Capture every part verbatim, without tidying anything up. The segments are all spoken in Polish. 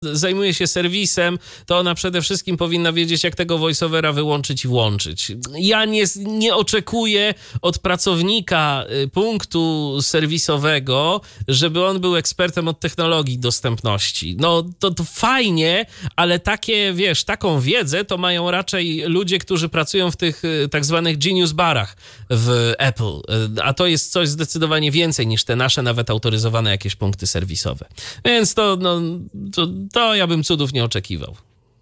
zajmuje się serwisem, to ona przede wszystkim powinna wiedzieć, jak tego voiceovera wyłączyć i włączyć. Ja nie, nie oczekuję od pracownika punktu serwisowego, żeby on był ekspertem od technologii dostępności. No to, to fajnie, ale takie, wiesz, taką wiedzę to mają raczej ludzie, którzy pracują w tych tak zwanych genius barach w Apple, a to jest coś zdecydowanie więcej niż te nasze nawet autoryzowane jakieś punkty serwisowe. Więc to, no, to To ja bym cudów nie oczekiwał.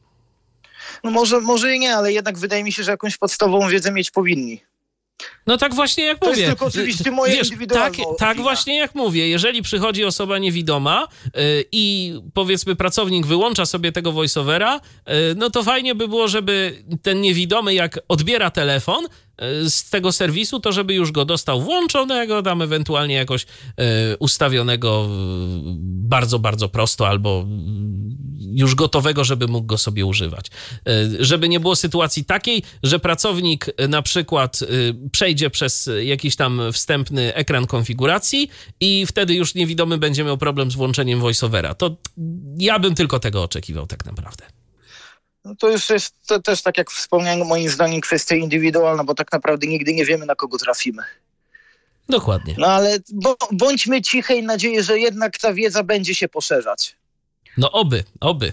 No może, może i nie, ale jednak wydaje mi się, że jakąś podstawową wiedzę mieć powinni. No tak właśnie jak to mówię. To jest tylko oczywiście moje Wiesz, indywidualne tak, tak właśnie jak mówię. Jeżeli przychodzi osoba niewidoma yy, i powiedzmy pracownik wyłącza sobie tego voiceovera, yy, no to fajnie by było, żeby ten niewidomy jak odbiera telefon yy, z tego serwisu, to żeby już go dostał włączonego, tam ewentualnie jakoś yy, ustawionego yy, bardzo, bardzo prosto albo yy, już gotowego, żeby mógł go sobie używać. Yy, żeby nie było sytuacji takiej, że pracownik yy, na przykład yy, przejdzie przez jakiś tam wstępny ekran konfiguracji i wtedy już niewidomy będzie miał problem z włączeniem voiceovera. To ja bym tylko tego oczekiwał tak naprawdę. No to już jest to też, tak jak wspomniałem, moim zdaniem kwestia indywidualna, bo tak naprawdę nigdy nie wiemy, na kogo trafimy. Dokładnie. No ale bo, bądźmy cichej nadziei, że jednak ta wiedza będzie się poszerzać. No oby, oby.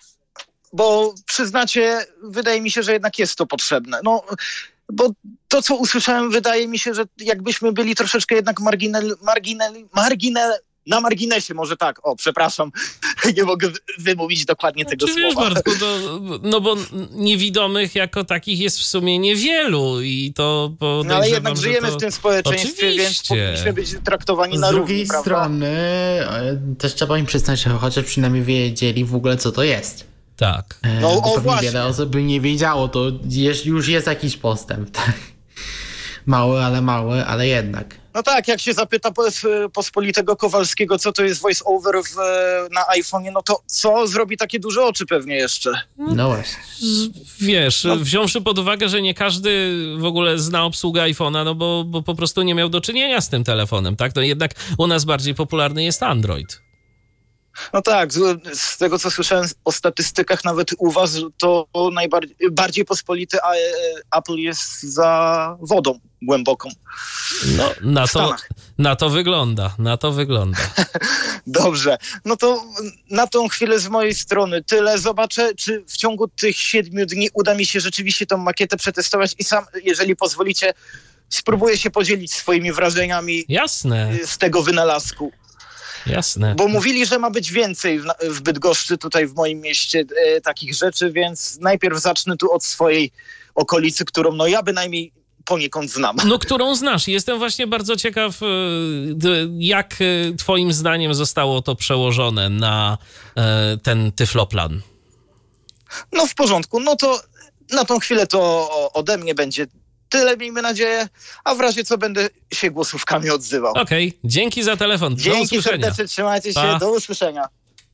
Bo przyznacie, wydaje mi się, że jednak jest to potrzebne. No, bo to, co usłyszałem, wydaje mi się, że jakbyśmy byli troszeczkę jednak marginal, marginal, marginal, na marginesie, może tak, o, przepraszam, nie mogę wymówić dokładnie tego Czy słowa. Wiesz, Bartku, to, no bo niewidomych jako takich jest w sumie niewielu i to podejrzewam, no ale jednak żyjemy to... w tym społeczeństwie, Oczywiście. Więc powinniśmy być traktowani na Z równi, drugiej prawda? strony też trzeba im przyznać, że chociaż przynajmniej wiedzieli w ogóle, co to jest. Tak. No, e, bo o, pewnie właśnie. wiele osób by nie wiedziało, to jest, już jest jakiś postęp. Tak? Mały, ale mały, ale jednak. No tak, jak się zapyta pospolitego Kowalskiego, co to jest voice over w, na iPhone'ie, no to co? Zrobi takie duże oczy pewnie jeszcze. No właśnie. Wiesz, No. wziąwszy pod uwagę, że nie każdy w ogóle zna obsługę iPhone'a, no bo, bo po prostu nie miał do czynienia z tym telefonem, tak? No jednak u nas bardziej popularny jest Android. No tak, z, z tego co słyszałem o statystykach, nawet u was, to najbardziej bardziej pospolity Apple jest za wodą głęboką. No, na W to, Stanach. na to wygląda, na to wygląda. Dobrze, no to na tą chwilę z mojej strony tyle. Zobaczę, czy w ciągu tych siedmiu dni uda mi się rzeczywiście tą makietę przetestować i sam, jeżeli pozwolicie, spróbuję się podzielić swoimi wrażeniami Jasne, z tego wynalazku. jasne. Bo mówili, że ma być więcej w, w Bydgoszczy, tutaj w moim mieście, e, takich rzeczy, więc najpierw zacznę tu od swojej okolicy, którą no ja bynajmniej poniekąd znam. No, którą znasz. Jestem właśnie bardzo ciekaw, e, d- jak e, twoim zdaniem zostało to przełożone na e, ten tyfloplan. No w porządku, no to na tą chwilę to ode mnie będzie tyle, miejmy nadzieję, a w razie co będę się głosówkami odzywał. Okej, okay. Dzięki za telefon. Do Dzięki usłyszenia. serdecznie, trzymajcie się, Pa. do usłyszenia.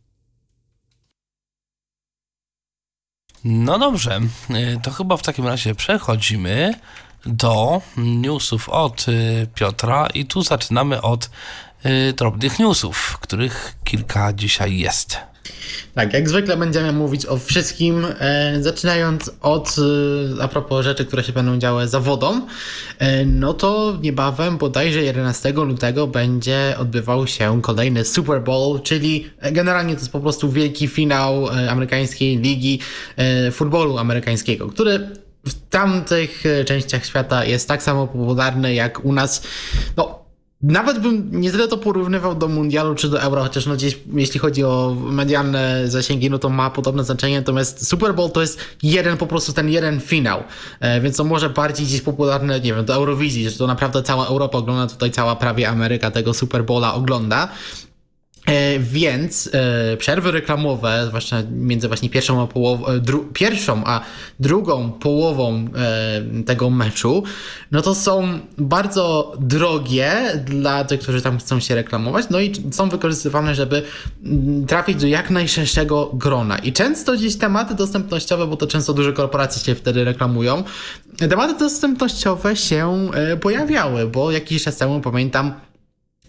No dobrze, to chyba w takim razie przechodzimy do newsów od Piotra i tu zaczynamy od drobnych newsów, których kilka dzisiaj jest. Tak, jak zwykle będziemy mówić o wszystkim, e, zaczynając od, e, a propos rzeczy, które się będą działy za wodą, e, no to niebawem, bodajże jedenastego lutego będzie odbywał się kolejny Super Bowl, czyli generalnie to jest po prostu wielki finał e, amerykańskiej ligi e, futbolu amerykańskiego, który w tamtych częściach świata jest tak samo popularny jak u nas. No, nawet bym nie tyle to porównywał do mundialu czy do euro, chociaż no gdzieś jeśli chodzi o medialne zasięgi, no to ma podobne znaczenie, natomiast Super Bowl to jest jeden, po prostu ten jeden finał, e, więc to może bardziej gdzieś popularne, nie wiem, do Eurowizji, że to naprawdę cała Europa ogląda, tutaj cała prawie Ameryka tego Super Bowla ogląda. E, więc e, przerwy reklamowe, zwłaszcza między właśnie pierwszą a, połową, dru, pierwszą a drugą połową e, tego meczu, no to są bardzo drogie dla tych, którzy tam chcą się reklamować, no i są wykorzystywane, żeby trafić do jak najszerszego grona. I często gdzieś tematy dostępnościowe, bo to często duże korporacje się wtedy reklamują, tematy dostępnościowe się e, pojawiały, bo jakiś czas temu pamiętam,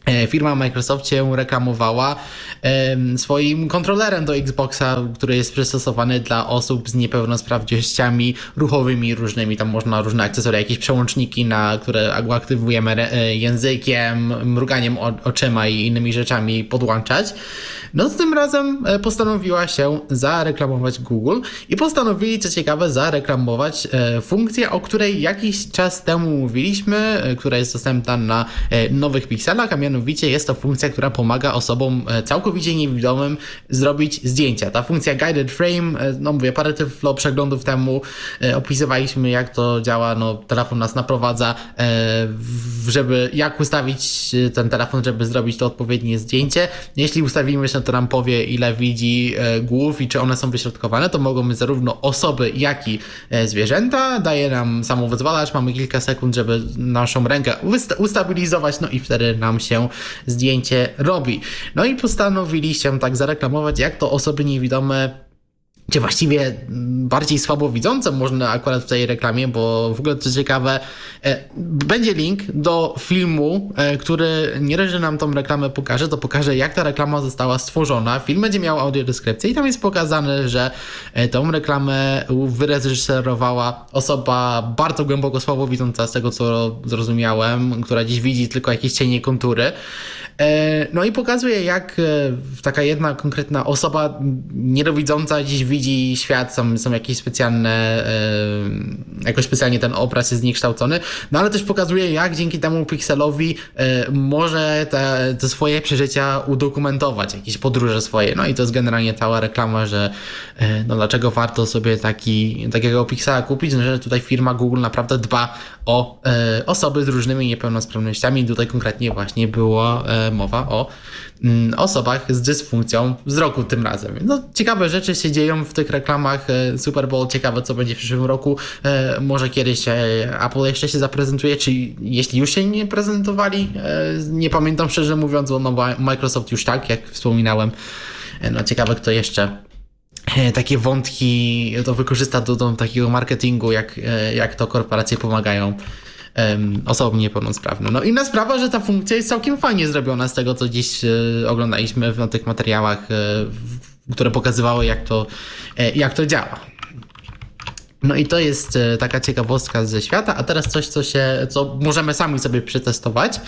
firma Microsoft się reklamowała e, swoim kontrolerem do Xboxa, który jest przystosowany dla osób z niepełnosprawnościami ruchowymi różnymi. Tam można różne akcesoria, jakieś przełączniki, na które aktywujemy re, językiem, mruganiem o, oczyma i innymi rzeczami podłączać. No tym razem postanowiła się zareklamować Google i postanowili, co ciekawe, zareklamować e, funkcję, o której jakiś czas temu mówiliśmy, e, która jest dostępna na e, nowych pikselach, a mianowicie jest to funkcja, która pomaga osobom e, całkowicie niewidomym zrobić zdjęcia. Ta funkcja Guided Frame, e, no mówię, parę tyflo przeglądów temu e, opisywaliśmy, jak to działa, no telefon nas naprowadza, e, w, żeby jak ustawić ten telefon, żeby zrobić to odpowiednie zdjęcie. Jeśli ustawimy się, to nam powie, ile widzi e, głów i czy one są wyśrodkowane, to mogą być zarówno osoby, jak i e, zwierzęta. Daje nam samowyzwalacz, mamy kilka sekund, żeby naszą rękę usta- ustabilizować, no i wtedy nam się zdjęcie robi. No i postanowili się tak zareklamować, jak to osoby niewidome, czy właściwie bardziej słabowidzące można akurat w tej reklamie, bo w ogóle to ciekawe, e, będzie link do filmu, e, który nie dość, że nam tą reklamę pokaże, to pokaże, jak ta reklama została stworzona. Film będzie miał audiodeskrypcję i tam jest pokazane, że e, tą reklamę wyreżyserowała osoba bardzo głęboko słabowidząca, z tego co zrozumiałem, która dziś widzi tylko jakieś cienie, kontury. No i pokazuje, jak taka jedna konkretna osoba niedowidząca dziś widzi świat, są, są jakieś specjalne, jakoś specjalnie ten obraz jest zniekształcony, no ale też pokazuje, jak dzięki temu pikselowi może te, te swoje przeżycia udokumentować, jakieś podróże swoje. No i to jest generalnie cała reklama, że no dlaczego warto sobie taki, takiego piksela kupić, no, że tutaj firma Google naprawdę dba o osoby z różnymi niepełnosprawnościami. Tutaj konkretnie właśnie było mowa o mm, osobach z dysfunkcją wzroku tym razem. No, ciekawe rzeczy się dzieją w tych reklamach Super Bowl. Ciekawe, co będzie w przyszłym roku. E, może kiedyś e, Apple jeszcze się zaprezentuje, czy jeśli już się nie prezentowali, e, nie pamiętam szczerze mówiąc, bo no, Microsoft już tak, jak wspominałem. E, no, ciekawe, kto jeszcze takie wątki to wykorzysta do, do takiego marketingu, jak, jak to korporacje pomagają um, osobom niepełnosprawnym. No inna sprawa, że ta funkcja jest całkiem fajnie zrobiona z tego, co dziś e, oglądaliśmy w, na tych materiałach, e, w, które pokazywały, jak to, e, jak to działa. No i to jest e, taka ciekawostka ze świata, a teraz coś, co się, co możemy sami sobie przetestować.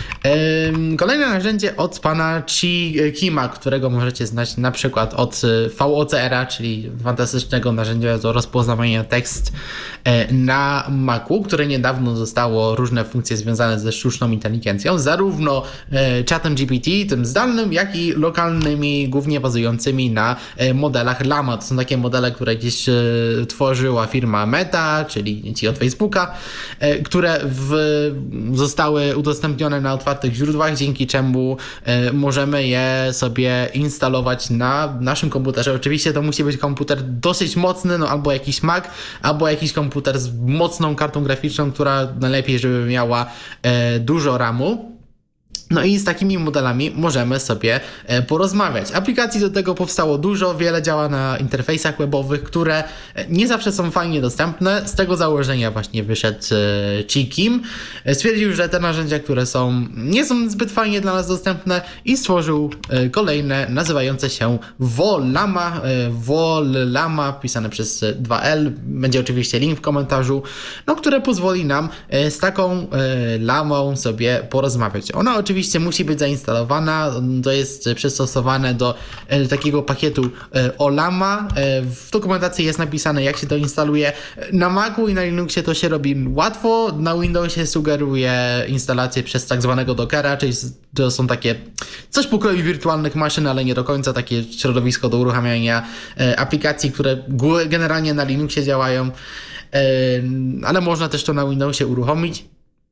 E, kolejne narzędzie od pana Chi Kima, którego możecie znać na przykład od V O C R-a, czyli fantastycznego narzędzia do rozpoznawania tekst e, na Macu, które niedawno dostało różne funkcje związane ze sztuczną inteligencją, zarówno e, czatem G P T, tym zdalnym, jak i lokalnymi, głównie bazującymi na e, modelach Llama. To są takie modele, które gdzieś e, tworzyła firma Meta, czyli ci od Facebooka, które w, zostały udostępnione na otwartych źródłach, dzięki czemu możemy je sobie instalować na naszym komputerze. Oczywiście to musi być komputer dosyć mocny, no albo jakiś Mac, albo jakiś komputer z mocną kartą graficzną, która najlepiej, żeby miała dużo ramu. No i z takimi modelami możemy sobie porozmawiać. Aplikacji do tego powstało dużo, wiele działa na interfejsach webowych, które nie zawsze są fajnie dostępne. Z tego założenia właśnie wyszedł Chi Kim. Stwierdził, że te narzędzia, które są, nie są zbyt fajnie dla nas dostępne i stworzył kolejne, nazywające się Volama. Volama, pisane przez dwa L. Będzie oczywiście link w komentarzu, no, które pozwoli nam z taką lamą sobie porozmawiać. Ona oczywiście Oczywiście musi być zainstalowana, to jest przystosowane do e, takiego pakietu e, Olama. E, w dokumentacji jest napisane, jak się to instaluje. Na Macu i na Linuxie to się robi łatwo, na Windowsie sugeruje instalację przez tak zwanego Dockera, czyli to są takie coś pokroju wirtualnych maszyn, ale nie do końca takie środowisko do uruchamiania e, aplikacji, które generalnie na Linuxie działają, e, ale można też to na Windowsie uruchomić.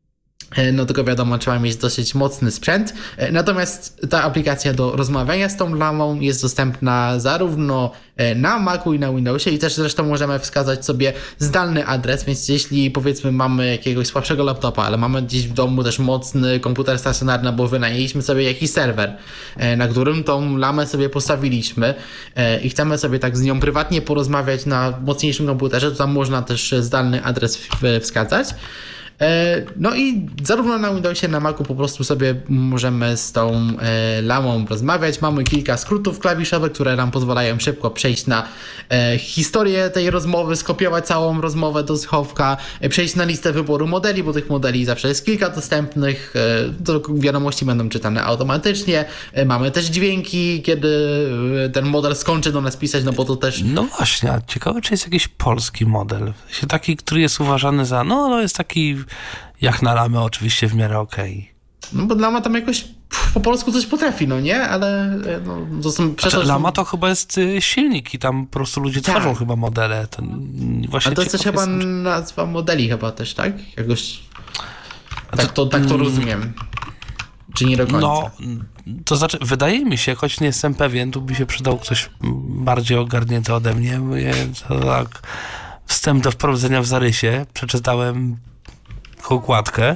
No tylko wiadomo, trzeba mieć dosyć mocny sprzęt. Natomiast ta aplikacja do rozmawiania z tą lamą jest dostępna zarówno na Macu i na Windowsie i też zresztą możemy wskazać sobie zdalny adres, więc jeśli powiedzmy mamy jakiegoś słabszego laptopa, ale mamy gdzieś w domu też mocny komputer stacjonarny, bo wynajęliśmy sobie jakiś serwer, na którym tą lamę sobie postawiliśmy i chcemy sobie tak z nią prywatnie porozmawiać na mocniejszym komputerze, to tam można też zdalny adres wskazać. No i zarówno na Windowsie, na Macu po prostu sobie możemy z tą lamą rozmawiać. Mamy kilka skrótów klawiszowych, które nam pozwalają szybko przejść na historię tej rozmowy, skopiować całą rozmowę do schowka, przejść na listę wyboru modeli, bo tych modeli zawsze jest kilka dostępnych. To wiadomości będą czytane automatycznie. Mamy też dźwięki, kiedy ten model skończy do nas pisać, no bo to też... No właśnie, a ciekawe, czy jest jakiś polski model. Taki, który jest uważany za, no, no jest taki jak na lamę oczywiście w miarę okej. Okay. No bo lama tam jakoś po polsku coś potrafi, no nie? Ale no, to są... Znaczy, lama to chyba jest silnik i tam po prostu ludzie tak tworzą chyba modele. To właśnie a to jest też chyba jest... nazwa modeli chyba też, tak? Jakoś... Tak to, tak to rozumiem. Czy nie do końca? No, to znaczy, wydaje mi się, choć nie jestem pewien, tu by się przydał ktoś bardziej ogarnięty ode mnie. To tak, wstęp do wprowadzenia w zarysie. Przeczytałem okładkę.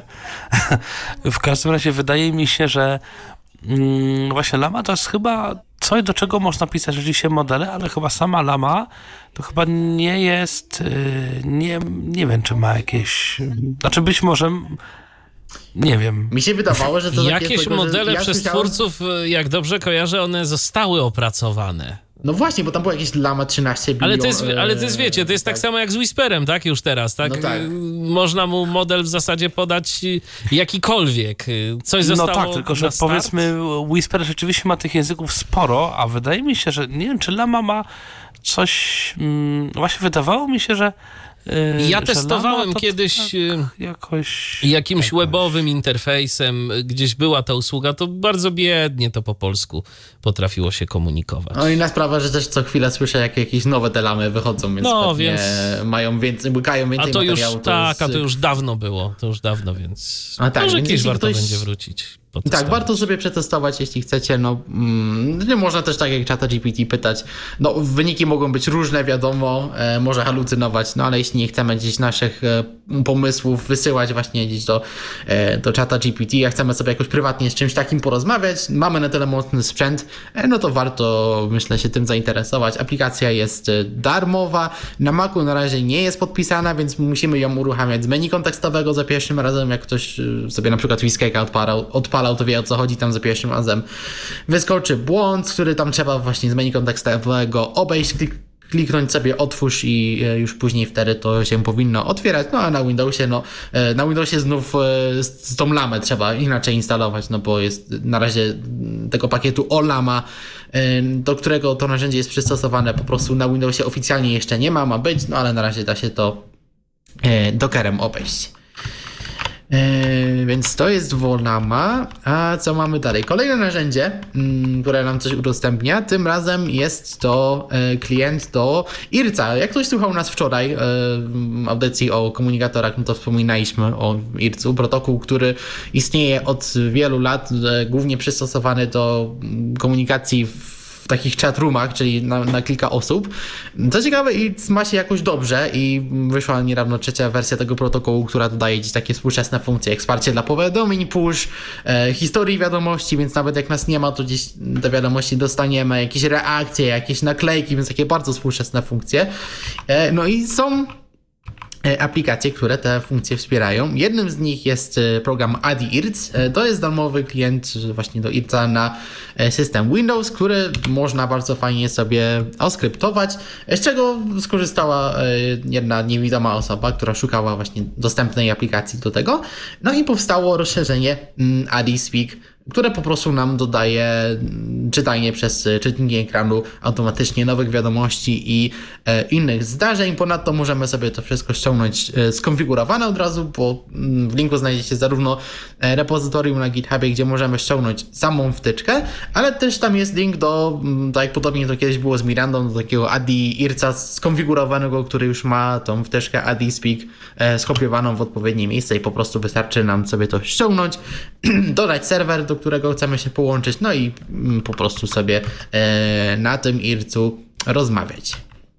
W każdym razie wydaje mi się, że mm, właśnie lama to jest chyba coś, do czego można pisać rzeczywiście modele, ale chyba sama lama to chyba nie jest, yy, nie, nie wiem, czy ma jakieś... Znaczy być może... Nie wiem. Mi się wydawało, że to jakieś takie... modele ja przez słyszałem... twórców, jak dobrze kojarzę, one zostały opracowane. No właśnie, bo tam było jakieś lama trzynaście bilion... Ale to jest, ale to jest wiecie, to jest tak, tak samo jak z Whisperem, tak? Już teraz, tak? No tak? Można mu model w zasadzie podać jakikolwiek. Coś zostało No tak, tylko że na start. Powiedzmy Whisper rzeczywiście ma tych języków sporo, a wydaje mi się, że nie wiem, czy lama ma coś... Mm, właśnie wydawało mi się, że Ja testowałem kiedyś tak jakoś, jakimś jakoś. webowym interfejsem, gdzieś była ta usługa, to bardzo biednie to po polsku potrafiło się komunikować. No i na sprawę, że też co chwilę słyszę, jak jakieś nowe te lamy wychodzą, więc, no, więc... mają więcej, łykają więcej a to materiału. Już, to tak, jest... a to już dawno było, to już dawno, więc a tak, może więc kiedyś warto ktoś... będzie wrócić. Tak, warto sobie przetestować, jeśli chcecie. No, mm, można też tak jak ChatGPT pytać. No, wyniki mogą być różne, wiadomo, e, może halucynować, no ale jeśli nie chcemy gdzieś naszych e, pomysłów wysyłać właśnie gdzieś do, e, do ChatGPT, a chcemy sobie jakoś prywatnie z czymś takim porozmawiać, mamy na tyle mocny sprzęt, e, no to warto, myślę, się tym zainteresować. Aplikacja jest darmowa, na Macu na razie nie jest podpisana, więc musimy ją uruchamiać z menu kontekstowego za pierwszym razem, jak ktoś sobie na przykład Whiskake'a odpalał, odpalał to wie, o co chodzi, tam za pierwszym razem wyskoczy błąd, który tam trzeba właśnie z menu kontekstowego obejść, klik, kliknąć sobie otwórz i już później wtedy to się powinno otwierać. No a na Windowsie, no na Windowsie znów z tą lamę trzeba inaczej instalować, no bo jest na razie tego pakietu Olama, do którego to narzędzie jest przystosowane, po prostu na Windowsie oficjalnie jeszcze nie ma, ma być, no ale na razie da się to Dockerem obejść. Yy, więc to jest Wolama. A co mamy dalej? Kolejne narzędzie, yy, które nam coś udostępnia. Tym razem jest to yy, klient do IRCA. Jak ktoś słuchał nas wczoraj yy, w audycji o komunikatorach, no to wspominaliśmy o IRCU. Protokół, który istnieje od wielu lat, yy, głównie przystosowany do komunikacji w w takich chatroomach, czyli na, na kilka osób. Co ciekawe, i ma się jakoś dobrze i wyszła niedawno trzecia wersja tego protokołu, która dodaje dziś takie współczesne funkcje, jak wsparcie dla powiadomień, push, e, historii wiadomości, więc nawet jak nas nie ma, to gdzieś te wiadomości dostaniemy, jakieś reakcje, jakieś naklejki, więc takie bardzo współczesne funkcje. E, no i są aplikacje, które te funkcje wspierają. Jednym z nich jest program AdiIRC. To jest darmowy klient właśnie do IRCA na system Windows, który można bardzo fajnie sobie oskryptować, z czego skorzystała jedna niewidoma osoba, która szukała właśnie dostępnej aplikacji do tego. No i powstało rozszerzenie AdiSpeak, które po prostu nam dodaje czytanie przez czytniki ekranu automatycznie nowych wiadomości i e, innych zdarzeń. Ponadto możemy sobie to wszystko ściągnąć e, skonfigurowane od razu, bo m, w linku znajdziecie zarówno e, repozytorium na GitHubie, gdzie możemy ściągnąć samą wtyczkę, ale też tam jest link do, m, tak jak podobnie to kiedyś było z Mirandą, do takiego AdiIRCA skonfigurowanego, który już ma tą wtyczkę AdiSpeak e, skopiowaną w odpowiednie miejsce i po prostu wystarczy nam sobie to ściągnąć, dodać serwer, do którego chcemy się połączyć, no i po prostu sobie e, na tym IRCU rozmawiać.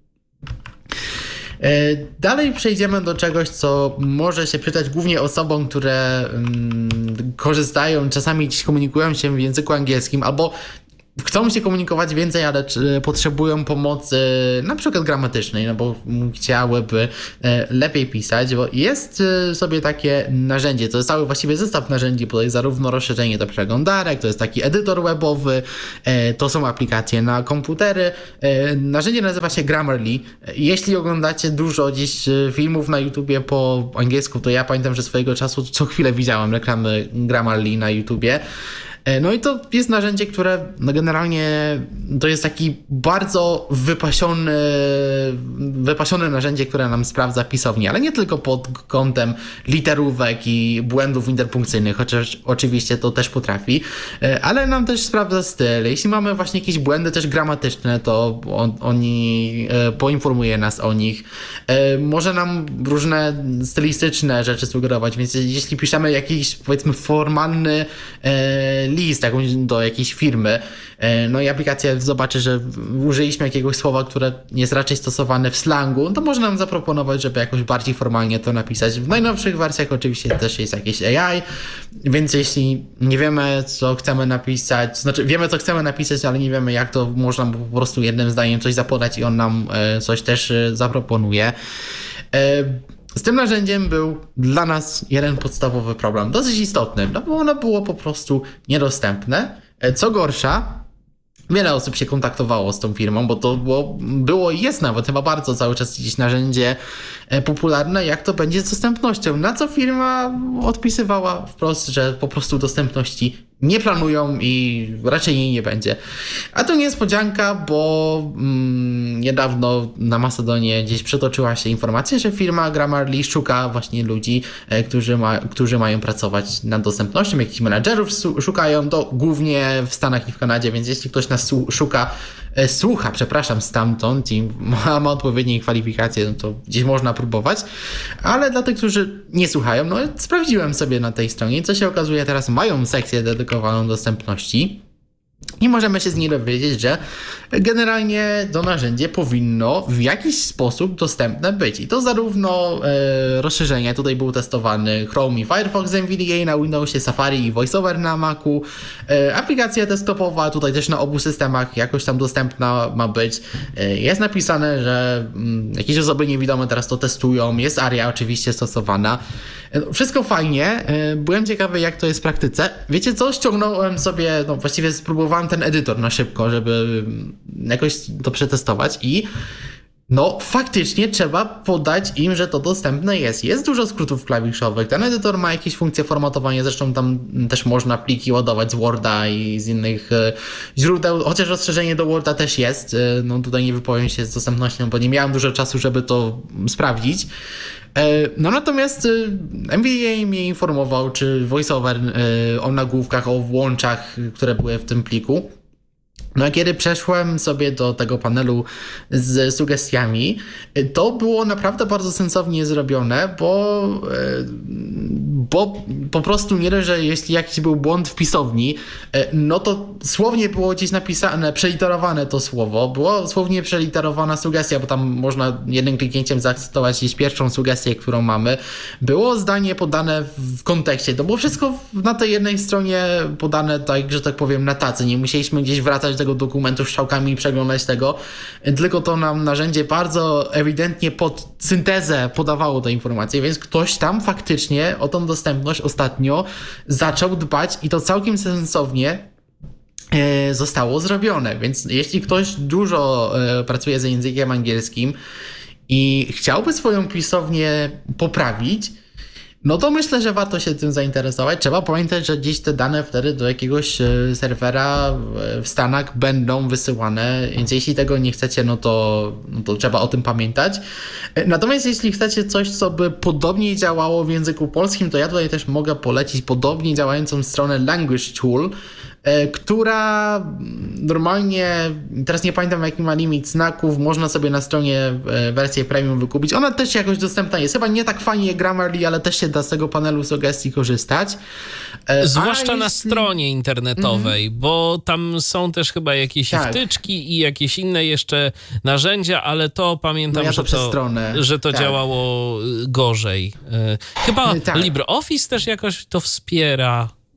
E, dalej przejdziemy do czegoś, co może się przydać głównie osobom, które mm, korzystają, czasami komunikują się w języku angielskim, albo chcą się komunikować więcej, ale czy potrzebują pomocy na przykład gramatycznej, no bo chciałyby lepiej pisać, bo jest sobie takie narzędzie, to jest cały właściwie zestaw narzędzi, bo to jest zarówno rozszerzenie do przeglądarek, to jest taki edytor webowy, to są aplikacje na komputery. Narzędzie nazywa się Grammarly. Jeśli oglądacie dużo gdzieś filmów na YouTubie po angielsku, to ja pamiętam, że swojego czasu co chwilę widziałem reklamy Grammarly na YouTubie. No i to jest narzędzie, które no generalnie to jest taki bardzo wypasiony, wypasione narzędzie, które nam sprawdza pisownię, ale nie tylko pod kątem literówek i błędów interpunkcyjnych, chociaż oczywiście to też potrafi, ale nam też sprawdza styl. Jeśli mamy właśnie jakieś błędy też gramatyczne, to on, oni poinformuje nas o nich. Może nam różne stylistyczne rzeczy sugerować, więc jeśli piszemy jakiś powiedzmy formalny list jakąś, do jakiejś firmy, no i aplikacja zobaczy, że użyliśmy jakiegoś słowa, które jest raczej stosowane w slangu, to może nam zaproponować, żeby jakoś bardziej formalnie to napisać. W najnowszych wersjach oczywiście też jest jakieś A I, więc jeśli nie wiemy, co chcemy napisać, znaczy wiemy, co chcemy napisać, ale nie wiemy, jak, to można po prostu jednym zdaniem coś zapodać i on nam coś też zaproponuje. Z tym narzędziem był dla nas jeden podstawowy problem, dosyć istotny, no bo ono było po prostu niedostępne. Co gorsza, wiele osób się kontaktowało z tą firmą, bo to było, było i jest nawet chyba bardzo cały czas gdzieś narzędzie popularne, jak to będzie z dostępnością. Na co firma odpisywała wprost, że po prostu dostępności nie planują i raczej jej nie będzie. A to niespodzianka, bo mm, niedawno na Mastodonie gdzieś przetoczyła się informacja, że firma Grammarly szuka właśnie ludzi, e, którzy, ma, którzy mają pracować nad dostępnością, jakichś menadżerów szukają, to głównie w Stanach i w Kanadzie, więc jeśli ktoś nas szuka, e, słucha, przepraszam, stamtąd i ma, ma odpowiednie kwalifikacje, no to gdzieś można próbować, ale dla tych, którzy nie słuchają, no sprawdziłem sobie na tej stronie, co się okazuje, teraz mają sekcję dedykowaną dostępności i możemy się z niej dowiedzieć, że generalnie to narzędzie powinno w jakiś sposób dostępne być. I to zarówno e, rozszerzenia, tutaj był testowany Chrome i Firefox N V D A na Windowsie, Safari i VoiceOver na Macu, e, aplikacja desktopowa tutaj też na obu systemach jakoś tam dostępna ma być. E, jest napisane, że mm, jakieś osoby niewidome teraz to testują, jest Aria oczywiście stosowana. E, wszystko fajnie, e, byłem ciekawy, jak to jest w praktyce. Wiecie co, ściągnąłem sobie, no właściwie spróbowałem ten edytor na szybko, żeby jakoś to przetestować i no faktycznie trzeba podać im, że to dostępne jest. Jest dużo skrótów klawiszowych, ten edytor ma jakieś funkcje formatowania, zresztą tam też można pliki ładować z Worda i z innych źródeł, chociaż rozszerzenie do Worda też jest, no tutaj nie wypowiem się z dostępnością, bo nie miałem dużo czasu, żeby to sprawdzić. No natomiast N V D A mnie informował, czy VoiceOver o nagłówkach, o włączach, które były w tym pliku. No a kiedy przeszłem sobie do tego panelu z sugestiami, to było naprawdę bardzo sensownie zrobione, bo, bo po prostu nie dość, że jeśli jakiś był błąd w pisowni, no to słownie było gdzieś napisane, przeliterowane to słowo, było słownie przeliterowana sugestia, bo tam można jednym kliknięciem zaakceptować gdzieś pierwszą sugestię, którą mamy. Było zdanie podane w kontekście, to było wszystko na tej jednej stronie podane, tak, że tak powiem, na tacy. Nie musieliśmy gdzieś wracać do tego dokumentu strzałkami i przeglądać tego, tylko to nam narzędzie bardzo ewidentnie pod syntezę podawało te informacje, więc ktoś tam faktycznie o tą dostępność ostatnio zaczął dbać i to całkiem sensownie e, zostało zrobione, więc jeśli ktoś dużo e, pracuje z językiem angielskim i chciałby swoją pisownię poprawić, no to myślę, że warto się tym zainteresować. Trzeba pamiętać, że gdzieś te dane wtedy do jakiegoś serwera w Stanach będą wysyłane, więc jeśli tego nie chcecie, no to, no to trzeba o tym pamiętać. Natomiast jeśli chcecie coś, co by podobnie działało w języku polskim, to ja tutaj też mogę polecić podobnie działającą stronę Language Tool, która normalnie, teraz nie pamiętam jaki ma limit znaków, można sobie na stronie wersję premium wykupić. Ona też jakoś dostępna jest. Chyba nie tak fajnie jak Grammarly, ale też się da z tego panelu sugestii korzystać. Zwłaszcza A na jeśli... stronie internetowej, mm-hmm. bo tam są też chyba jakieś tak. wtyczki i jakieś inne jeszcze narzędzia, ale to pamiętam, no ja to że, to, stronę. że to tak. działało gorzej. Chyba tak. LibreOffice też jakoś to wspiera.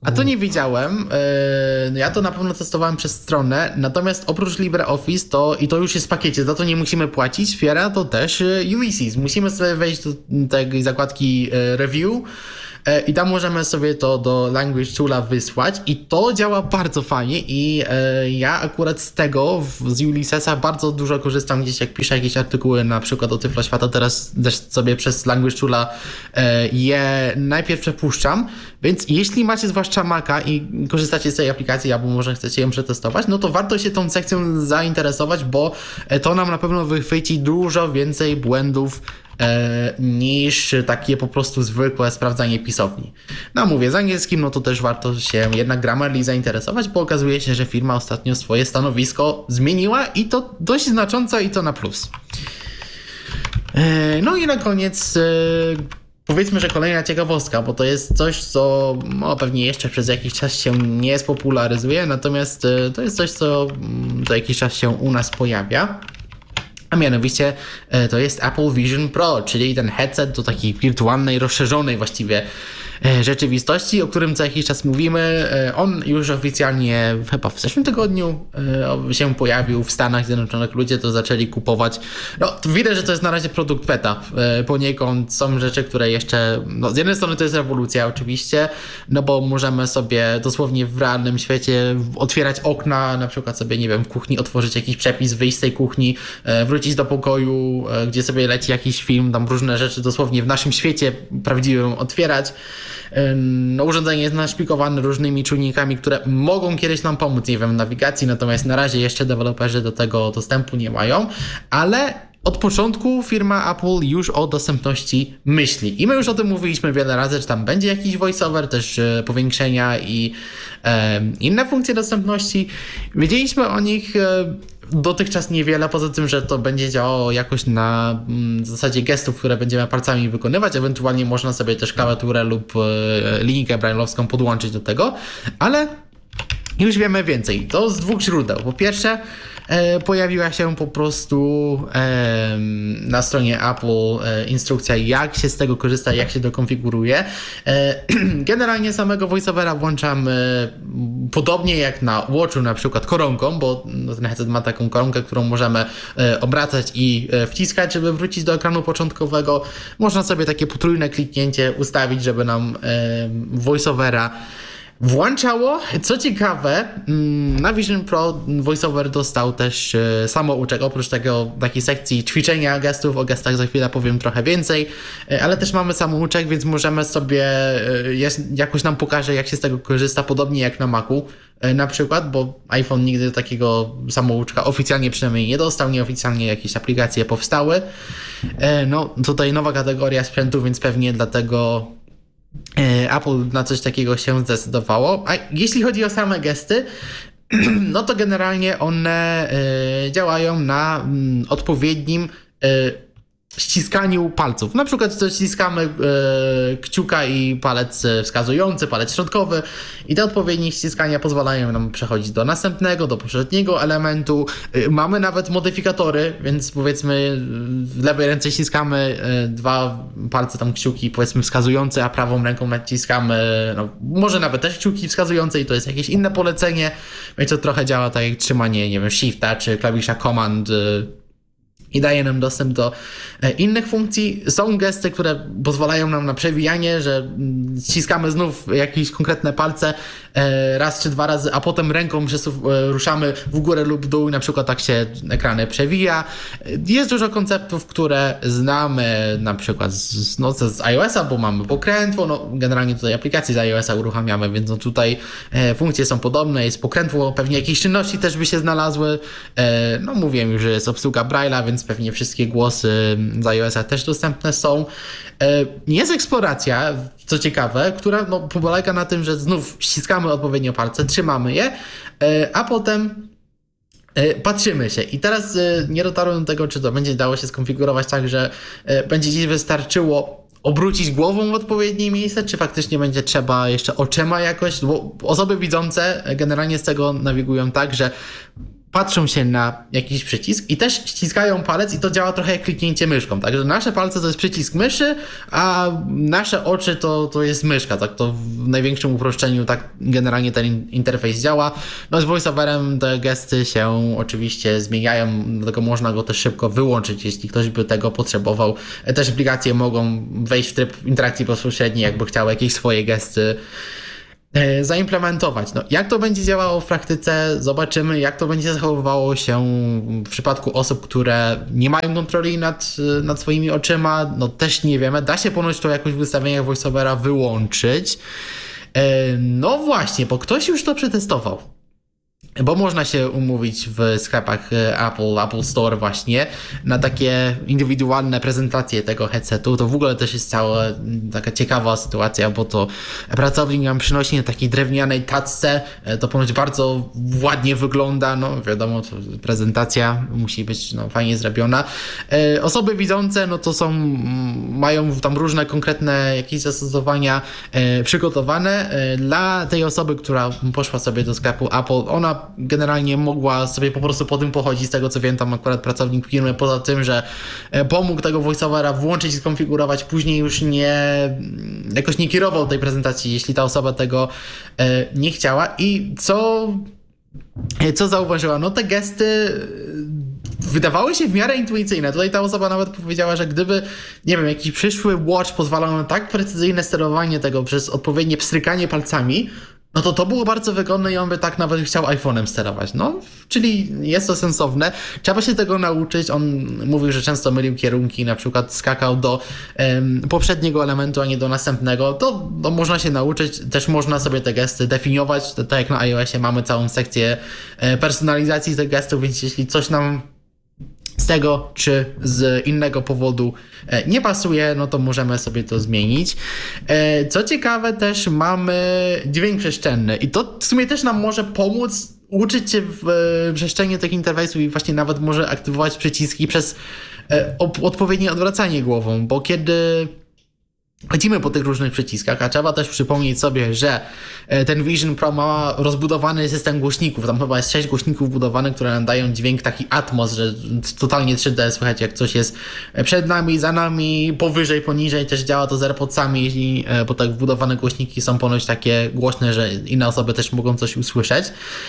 A to nie widziałem. Yy, ja to na pewno testowałem przez stronę. Natomiast oprócz LibreOffice to, i to już jest w pakiecie, za to nie musimy płacić, wspiera to też Ulysses. Musimy sobie wejść do tej zakładki yy, review yy, i tam możemy sobie to do Language Toola wysłać i to działa bardzo fajnie i yy, ja akurat z tego, w, z Ulyssesa bardzo dużo korzystam gdzieś, jak piszę jakieś artykuły na przykład o Tyflo Świata, teraz też sobie przez Language Toola yy, je najpierw przepuszczam, więc jeśli macie zwłaszcza Maca i korzystacie z tej aplikacji, albo może chcecie ją przetestować, no to warto się tą sekcją zainteresować, bo to nam na pewno wychwyci dużo więcej błędów e, niż takie po prostu zwykłe sprawdzanie pisowni. No mówię, z angielskim no to też warto się jednak Grammarly zainteresować, bo okazuje się, że firma ostatnio swoje stanowisko zmieniła i to dość znacząco i to na plus. E, no i na koniec... E, Powiedzmy, że kolejna ciekawostka, bo to jest coś, co no, pewnie jeszcze przez jakiś czas się nie spopularyzuje, natomiast to jest coś, co za jakiś czas się u nas pojawia. A mianowicie to jest Apple Vision Pro, czyli ten headset do takiej wirtualnej, rozszerzonej właściwie rzeczywistości, o którym co jakiś czas mówimy. On już oficjalnie chyba w zeszłym tygodniu się pojawił w Stanach Zjednoczonych. Ludzie to zaczęli kupować. No, widać, że to jest na razie produkt beta. Poniekąd są rzeczy, które jeszcze... No, z jednej strony to jest rewolucja oczywiście, no bo możemy sobie dosłownie w realnym świecie otwierać okna, na przykład sobie, nie wiem, w kuchni otworzyć jakiś przepis, wyjść z tej kuchni, wrócić do pokoju, gdzie sobie leci jakiś film, tam różne rzeczy dosłownie w naszym świecie prawdziwym otwierać. No, urządzenie jest naszpikowane różnymi czujnikami, które mogą kiedyś nam pomóc, nie wiem, w nawigacji, natomiast na razie jeszcze deweloperzy do tego dostępu nie mają, ale od początku firma Apple już o dostępności myśli i my już o tym mówiliśmy wiele razy, że tam będzie jakiś voiceover, też e, powiększenia i e, inne funkcje dostępności. Wiedzieliśmy o nich e, dotychczas niewiele, poza tym, że to będzie działało jakoś na mm, zasadzie gestów, które będziemy palcami wykonywać, ewentualnie można sobie też klawiaturę lub e, linijkę braille'owską podłączyć do tego, ale już wiemy więcej. To z dwóch źródeł. Po pierwsze, e, pojawiła się po prostu e, na stronie Apple e, instrukcja, jak się z tego korzysta, jak się to konfiguruje. E, generalnie samego voiceovera włączam e, podobnie jak na Watchu, na przykład koronką, bo no, ten headset ma taką koronkę, którą możemy e, obracać i e, wciskać, żeby wrócić do ekranu początkowego. Można sobie takie potrójne kliknięcie ustawić, żeby nam e, voiceovera włączało. Co ciekawe, na Vision Pro VoiceOver dostał też samouczek. Oprócz tego takiej sekcji ćwiczenia gestów, o gestach za chwilę powiem trochę więcej, ale też mamy samouczek, więc możemy sobie, jakoś nam pokaże, jak się z tego korzysta, podobnie jak na Macu na przykład, bo iPhone nigdy takiego samouczka oficjalnie przynajmniej nie dostał, nieoficjalnie jakieś aplikacje powstały. No tutaj nowa kategoria sprzętu, więc pewnie dlatego Apple na coś takiego się zdecydowało. A jeśli chodzi o same gesty, no to generalnie one y, działają na y, odpowiednim y, ściskaniu palców. Na przykład to ściskamy y, kciuka i palec wskazujący, palec środkowy i te odpowiednie ściskania pozwalają nam przechodzić do następnego, do poprzedniego elementu. Y, mamy nawet modyfikatory, więc powiedzmy w lewej ręce ściskamy y, dwa palce, tam kciuki powiedzmy wskazujące, a prawą ręką naciskamy no, może nawet też kciuki wskazujące i to jest jakieś inne polecenie, więc to trochę działa tak jak trzymanie, nie wiem, shifta czy klawisza command y, i daje nam dostęp do innych funkcji. Są gesty, które pozwalają nam na przewijanie, że ściskamy znów jakieś konkretne palce raz czy dwa razy, a potem ręką ruszamy w górę lub w dół, na przykład tak się ekrany przewija. Jest dużo konceptów, które znamy na przykład z, no, z iOS-a, bo mamy pokrętło, no generalnie tutaj aplikacje z iOS-a uruchamiamy, więc no tutaj funkcje są podobne, jest pokrętło, pewnie jakieś czynności też by się znalazły. No mówiłem już, że jest obsługa Braille'a, więc pewnie wszystkie głosy z iOS-a też dostępne są. Jest eksploracja, co ciekawe, która no, polega na tym, że znów ściskamy odpowiednio palce, trzymamy je, a potem patrzymy się. I teraz nie dotarłem do tego, czy to będzie dało się skonfigurować tak, że będzie dziś wystarczyło obrócić głową w odpowiednie miejsce, czy faktycznie będzie trzeba jeszcze oczyma jakoś, bo osoby widzące generalnie z tego nawigują tak, że patrzą się na jakiś przycisk i też ściskają palec i to działa trochę jak kliknięcie myszką, także nasze palce to jest przycisk myszy, a nasze oczy to, to jest myszka, tak to w największym uproszczeniu tak generalnie ten interfejs działa. No z voiceoverem te gesty się oczywiście zmieniają, dlatego można go też szybko wyłączyć, jeśli ktoś by tego potrzebował. Też aplikacje mogą wejść w tryb interakcji bezpośredniej, jakby chciały jakieś swoje gesty zaimplementować. No, jak to będzie działało w praktyce, zobaczymy, jak to będzie zachowywało się w przypadku osób, które nie mają kontroli nad, nad swoimi oczyma, no też nie wiemy. Da się ponoć to jakoś w ustawieniach voiceovera wyłączyć. No właśnie, bo ktoś już to przetestował. Bo można się umówić w sklepach Apple, Apple Store właśnie na takie indywidualne prezentacje tego headsetu. To w ogóle też jest cała taka ciekawa sytuacja, bo to pracownik nam przynosi na takiej drewnianej tacce. To ponoć bardzo ładnie wygląda. No wiadomo, to prezentacja musi być no, fajnie zrobiona. Osoby widzące, no to są, mają tam różne konkretne jakieś zastosowania przygotowane. Dla tej osoby, która poszła sobie do sklepu Apple, ona generalnie mogła sobie po prostu po tym pochodzić, z tego co wiem, tam akurat pracownik firmy, poza tym, że pomógł tego voiceovera włączyć i skonfigurować, później już nie, jakoś nie kierował tej prezentacji, jeśli ta osoba tego nie chciała. I co, co zauważyła? No te gesty wydawały się w miarę intuicyjne. Tutaj ta osoba nawet powiedziała, że gdyby, nie wiem, jakiś przyszły watch pozwalał na tak precyzyjne sterowanie tego przez odpowiednie pstrykanie palcami, no to to było bardzo wygodne i on by tak nawet chciał iPhone'em sterować. No, czyli jest to sensowne. Trzeba się tego nauczyć. On mówił, że często mylił kierunki, na przykład skakał do um, poprzedniego elementu, a nie do następnego. To, to można się nauczyć. Też można sobie te gesty definiować. Tak jak na iOSie mamy całą sekcję personalizacji tych gestów, więc jeśli coś nam z tego czy z innego powodu nie pasuje, no to możemy sobie to zmienić. Co ciekawe, też mamy dźwięk przestrzenny i to w sumie też nam może pomóc uczyć się w przestrzeni tych interfejsów i właśnie nawet może aktywować przyciski przez odpowiednie odwracanie głową, bo kiedy chodzimy po tych różnych przyciskach, a trzeba też przypomnieć sobie, że ten Vision Pro ma rozbudowany system głośników. Tam chyba jest sześć głośników budowanych, które nam dają dźwięk taki atmos, że totalnie trzy D słychać, jak coś jest przed nami, za nami, powyżej, poniżej. Też działa to z AirPodsami, jeśli, bo tak wbudowane głośniki są ponoć takie głośne, że inne osoby też mogą coś usłyszeć.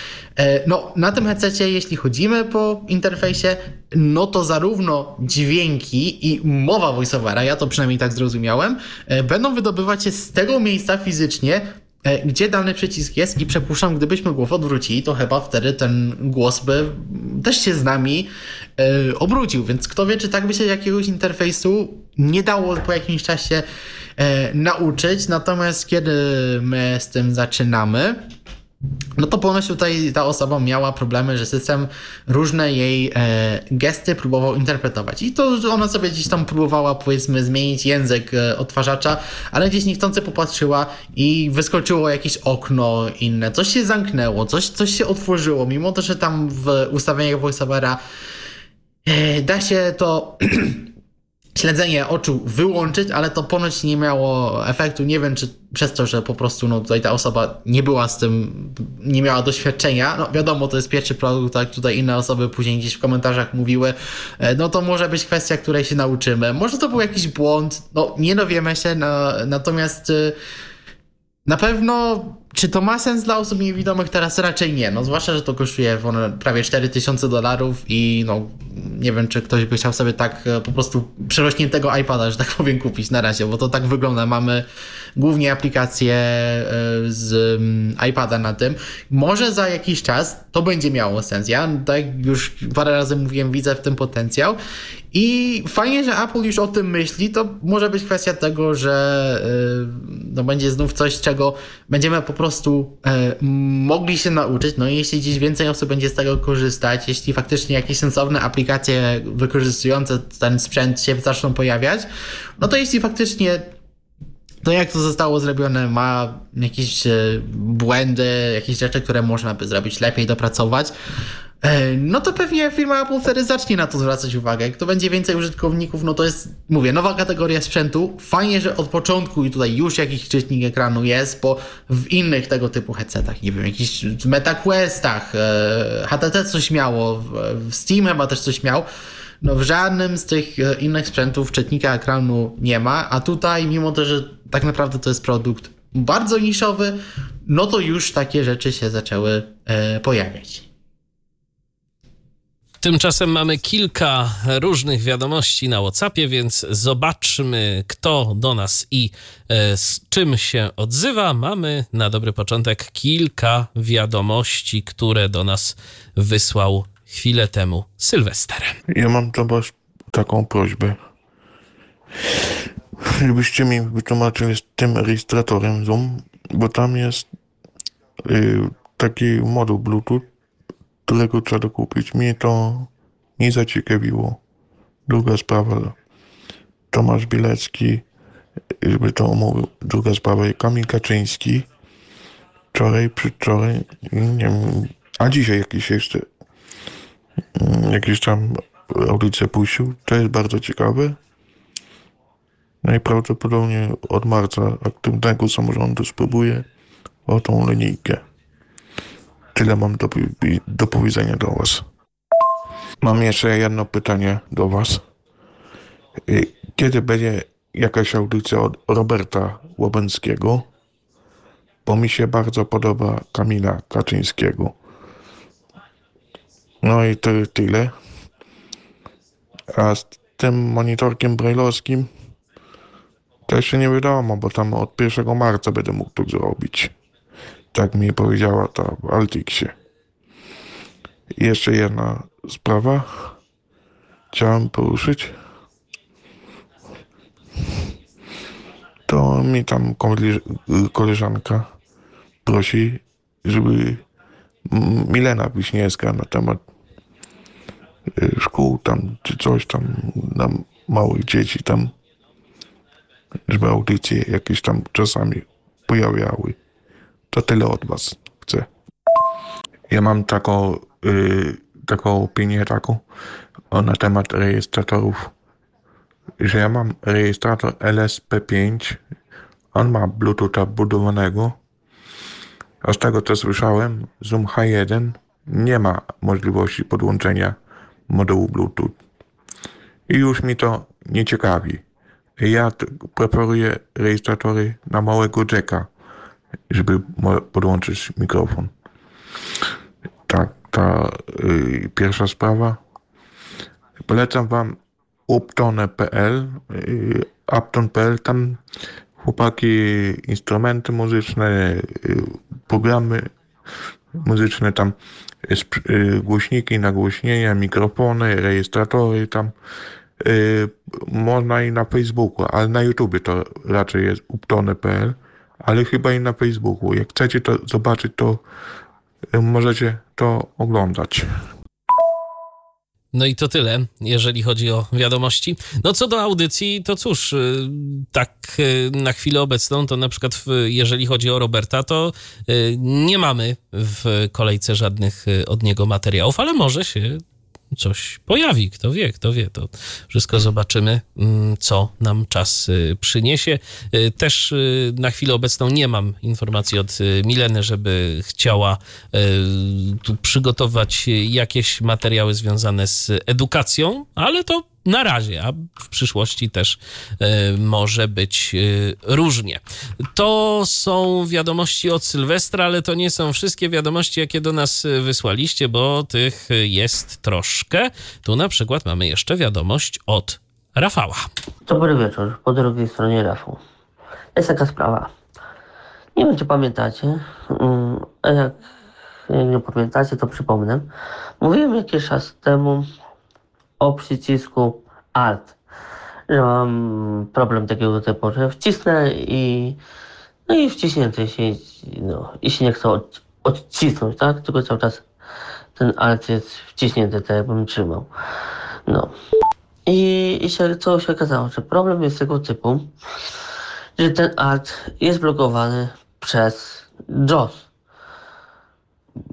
No, na tym headsetie, jeśli chodzimy po interfejsie, no to zarówno dźwięki i mowa voiceovera, ja to przynajmniej tak zrozumiałem, będą wydobywać się z tego miejsca fizycznie, gdzie dany przycisk jest i przypuszczam, gdybyśmy głowę odwrócili, to chyba wtedy ten głos by też się z nami e, obrócił, więc kto wie, czy tak by się jakiegoś interfejsu nie dało po jakimś czasie e, nauczyć, natomiast kiedy my z tym zaczynamy, no to ponoć tutaj ta osoba miała problemy, że system różne jej e, gesty próbował interpretować. I to, że ona sobie gdzieś tam próbowała, powiedzmy, zmienić język e, odtwarzacza, ale gdzieś niechcący popatrzyła i wyskoczyło jakieś okno inne. Coś się zamknęło, coś, coś się otworzyło, mimo to, że tam w ustawieniach voiceovera e, da się to śledzenie oczu wyłączyć, ale to ponoć nie miało efektu. Nie wiem, czy przez to, że po prostu no, tutaj ta osoba nie była z tym, nie miała doświadczenia. No wiadomo, to jest pierwszy produkt, tak tutaj inne osoby później gdzieś w komentarzach mówiły, no to może być kwestia, której się nauczymy. Może to był jakiś błąd, no nie dowiemy się, no, natomiast na pewno, czy to ma sens dla osób niewidomych? Teraz raczej nie, no zwłaszcza, że to kosztuje prawie cztery tysiące dolarów i no nie wiem, czy ktoś by chciał sobie tak po prostu przerośniętego iPada, że tak powiem, kupić na razie, bo to tak wygląda. Mamy głównie aplikacje z iPada na tym. Może za jakiś czas to będzie miało sens. Ja tak już parę razy mówiłem, widzę w tym potencjał i fajnie, że Apple już o tym myśli. To może być kwestia tego, że no, będzie znów coś, czego będziemy po prostu mogli się nauczyć. No i jeśli gdzieś więcej osób będzie z tego korzystać, jeśli faktycznie jakieś sensowne aplikacje wykorzystujące ten sprzęt się zaczną pojawiać, no to jeśli faktycznie to jak to zostało zrobione ma jakieś błędy, jakieś rzeczy, które można by zrobić lepiej, dopracować, no to pewnie firma Apple wtedy zacznie na to zwracać uwagę. Jak to będzie więcej użytkowników, no to jest, mówię, nowa kategoria sprzętu. Fajnie, że od początku i tutaj już jakiś czytnik ekranu jest, bo w innych tego typu headsetach, nie wiem, jakichś MetaQuestach, H T C coś miało, w Steam chyba też coś miał. No w żadnym z tych innych sprzętów czytnika ekranu nie ma, a tutaj mimo to, że tak naprawdę to jest produkt bardzo niszowy, no to już takie rzeczy się zaczęły e, pojawiać. Tymczasem mamy kilka różnych wiadomości na WhatsAppie, więc zobaczmy, kto do nas i e, z czym się odzywa. Mamy na dobry początek kilka wiadomości, które do nas wysłał chwilę temu Sylwester. Ja mam do was taką prośbę. Żebyście mi wytłumaczyli z tym rejestratorem Zoom, bo tam jest y, taki moduł Bluetooth, którego trzeba dokupić. Mnie to nie zaciekawiło. Druga sprawa, Tomasz Bielecki, żeby to omówił. Druga sprawa, Kamil Kaczyński, wczoraj, przedwczoraj, nie wiem, a dzisiaj jakiś jeszcze, jakieś tam audycje puścił. To jest bardzo ciekawe. Najprawdopodobniej od marca aktywnego samorządu spróbuję o tą linijkę. Tyle mam do, do powiedzenia do was. Mam jeszcze jedno pytanie do was. Kiedy będzie jakaś audycja od Roberta Łabęckiego? Bo mi się bardzo podoba Kamila Kaczyńskiego. No i to tyle. A z tym monitorkiem brajlowskim to jeszcze nie wiadomo, bo tam od pierwszego marca będę mógł to zrobić. Tak mi powiedziała ta w Altixie. Jeszcze jedna sprawa. Chciałem poruszyć. To mi tam koleżanka prosi, żeby Milena Wiśniewska na temat szkół tam, czy coś tam, na małych dzieci tam, żeby audycje jakieś tam czasami pojawiały. To tyle od was chcę. Ja mam taką, yy, taką opinię taką o, na temat rejestratorów, że ja mam rejestrator L S P pięć, on ma Bluetootha wbudowanego, a z tego co słyszałem, Zoom H jeden nie ma możliwości podłączenia modułu Bluetooth. I już mi to nie ciekawi. Ja t- preferuję rejestratory na małego jacka, żeby mo- podłączyć mikrofon. Tak, ta y, pierwsza sprawa. Polecam wam uptone kropka p l, y, uptone kropka p l, tam chłopaki instrumenty muzyczne, y, programy muzyczne, tam y, y, głośniki, nagłośnienia, mikrofony, rejestratory, tam y, można i na Facebooku, ale na YouTubie to raczej jest uptone kropka p l, ale chyba i na Facebooku. Jak chcecie to zobaczyć, to y, możecie to oglądać. No i to tyle, jeżeli chodzi o wiadomości. No co do audycji, to cóż, tak na chwilę obecną, to na przykład jeżeli chodzi o Roberta, to nie mamy w kolejce żadnych od niego materiałów, ale może się coś pojawi, kto wie, kto wie, to wszystko zobaczymy, co nam czas przyniesie. Też na chwilę obecną nie mam informacji od Mileny, żeby chciała tu przygotować jakieś materiały związane z edukacją, ale to na razie, a w przyszłości też y, może być y, różnie. To są wiadomości od Sylwestra, ale to nie są wszystkie wiadomości, jakie do nas wysłaliście, bo tych jest troszkę. Tu na przykład mamy jeszcze wiadomość od Rafała. Dobry wieczór, po drugiej stronie Rafał. Jest taka sprawa. Nie wiem, czy pamiętacie, a jak nie pamiętacie, to przypomnę. Mówiłem jakiś czas temu o przycisku Alt, że mam problem takiego typu, że wcisnę i no i wciśnięty się, no i się nie chcę od, odcisnąć, tak? Tylko cały czas ten Alt jest wciśnięty, tak jakbym trzymał. No. I, i się, co się okazało, że problem jest tego typu, że ten Alt jest blokowany przez JAWS.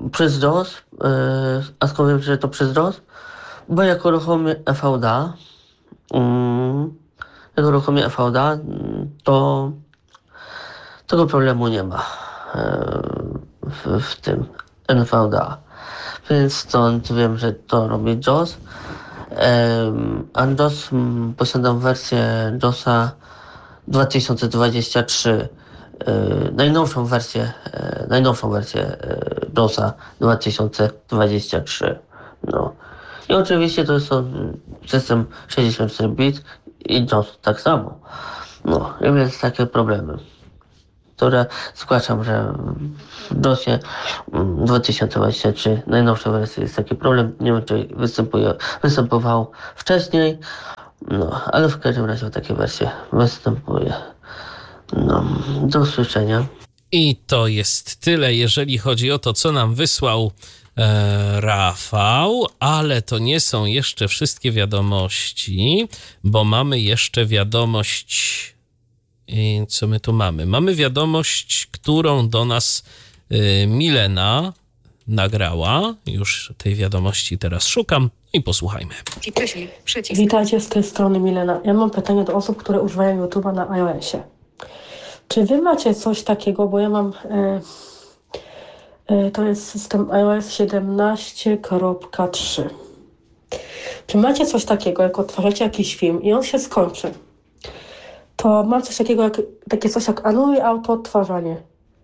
przez DOS, yy, a skąd wiem, że to przez DOS? Bo jak uruchomię E V D A, yy, jak uruchomię E V D A, to tego problemu nie ma yy, w, w tym N V D A. Więc stąd wiem, że to robi DOS. Yy, a DOS, yy, posiadam wersję DOSa dwa tysiące dwudziestego trzeciego. Yy, najnowszą wersję, yy, najnowszą wersję yy, DOSa dwa tysiące dwudziestego trzeciego. No. I oczywiście to jest to system sześćdziesiąt cztery bit i DOS tak samo. No, i więc takie problemy, które zgłaszam, że w DOSie dwa tysiące dwudziestym trzecim najnowszej wersji jest taki problem. Nie wiem, czy występuje, występował wcześniej, no, ale w każdym razie takie wersje występuje. No, do usłyszenia. I to jest tyle, jeżeli chodzi o to, co nam wysłał e, Rafał, ale to nie są jeszcze wszystkie wiadomości, bo mamy jeszcze wiadomość, i co my tu mamy? Mamy wiadomość, którą do nas e, Milena nagrała. Już tej wiadomości teraz szukam i posłuchajmy. Witajcie, z tej strony Milena. Ja mam pytanie do osób, które używają YouTube'a na iOSie. Czy wy macie coś takiego, bo ja mam, e, e, to jest system iOS siedemnaście kropka trzy. Czy macie coś takiego, jak odtwarzacie jakiś film i on się skończy, to mam coś takiego, jak, takie coś jak anuluj auto odtwarzanie.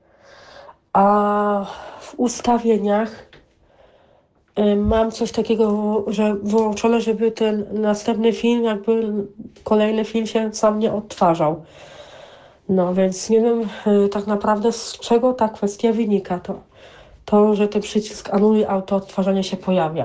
A w ustawieniach e, mam coś takiego, że wyłączone, żeby ten następny film, jakby kolejny film się sam nie odtwarzał. No więc nie wiem y, tak naprawdę z czego ta kwestia wynika. To, to że ten przycisk anuluj auto odtwarzanie się pojawia.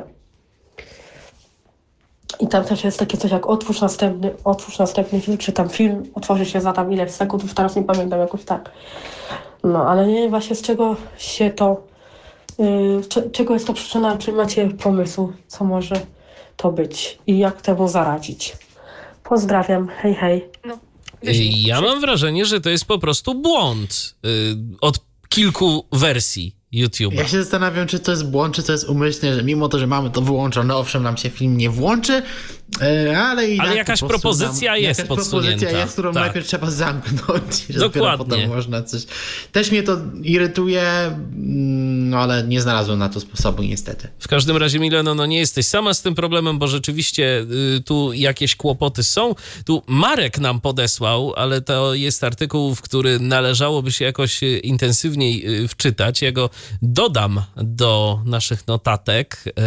I tam też jest takie coś jak otwórz następny, otwórz następny film, czy tam film otworzy się za tam ileś sekund, już teraz nie pamiętam jakoś tak. No ale nie wiem właśnie z czego się to, y, czy, czego jest to przyczyna, czy macie pomysł, co może to być i jak temu zaradzić. Pozdrawiam, hej hej. No. Ja mam wrażenie, że to jest po prostu błąd yy, od kilku wersji YouTube'a. Ja się zastanawiam, czy to jest błąd, czy to jest umyślnie, że mimo to, że mamy to wyłączone, owszem, nam się film nie włączy, ale i ale tak jakaś po prostu propozycja nam, jest jakaś podsunięta. propozycja jest, którą tak. najpierw trzeba zamknąć, że Dokładnie. potem można coś... Też mnie to irytuje, no ale nie znalazłem na to sposobu niestety. W każdym razie, Mileno, no nie jesteś sama z tym problemem, bo rzeczywiście y, tu jakieś kłopoty są. Tu Marek nam podesłał, ale to jest artykuł, w który należałoby się jakoś intensywniej y, wczytać. Ja go dodam do naszych notatek. Y,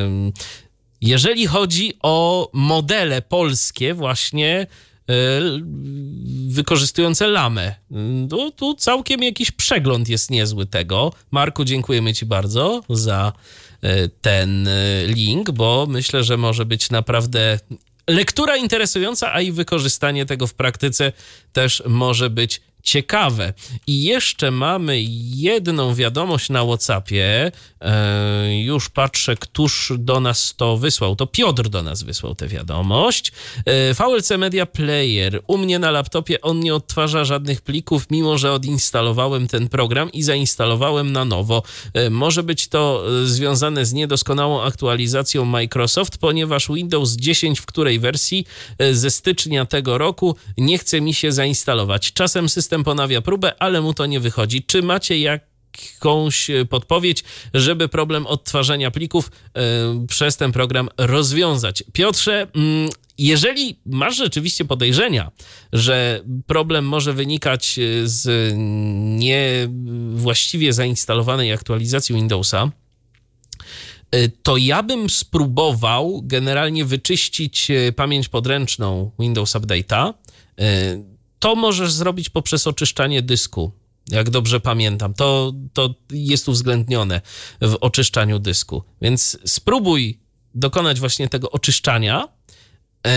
Jeżeli chodzi o modele polskie właśnie y, wykorzystujące lamę, tu, tu całkiem jakiś przegląd jest niezły tego. Marku, dziękujemy ci bardzo za y, ten y, link, bo myślę, że może być naprawdę lektura interesująca, a i wykorzystanie tego w praktyce też może być ciekawe. I jeszcze mamy jedną wiadomość na WhatsAppie. E, już patrzę, któż do nas to wysłał. To Piotr do nas wysłał tę wiadomość. E, V L C Media Player. U mnie na laptopie on nie odtwarza żadnych plików, mimo że odinstalowałem ten program i zainstalowałem na nowo. E, może być to związane z niedoskonałą aktualizacją Microsoft, ponieważ Windows dziesięć, w której wersji e, ze stycznia tego roku nie chce mi się zainstalować. Czasem system ponawia próbę, ale mu to nie wychodzi. Czy macie jakąś podpowiedź, żeby problem odtwarzania plików y, przez ten program rozwiązać? Piotrze, y, jeżeli masz rzeczywiście podejrzenia, że problem może wynikać z niewłaściwie zainstalowanej aktualizacji Windowsa, to ja bym spróbował generalnie wyczyścić pamięć podręczną Windows Update'a. To możesz zrobić poprzez oczyszczanie dysku, jak dobrze pamiętam. To, to jest uwzględnione w oczyszczaniu dysku. Więc spróbuj dokonać właśnie tego oczyszczania, e,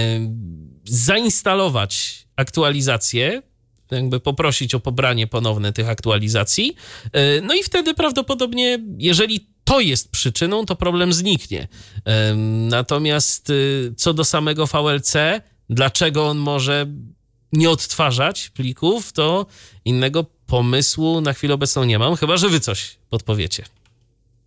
zainstalować aktualizację, jakby poprosić o pobranie ponowne tych aktualizacji. E, no i wtedy prawdopodobnie, jeżeli to jest przyczyną, to problem zniknie. E, natomiast e, co do samego V L C, dlaczego on może nie odtwarzać plików, to innego pomysłu na chwilę obecną nie mam, chyba że wy coś podpowiecie.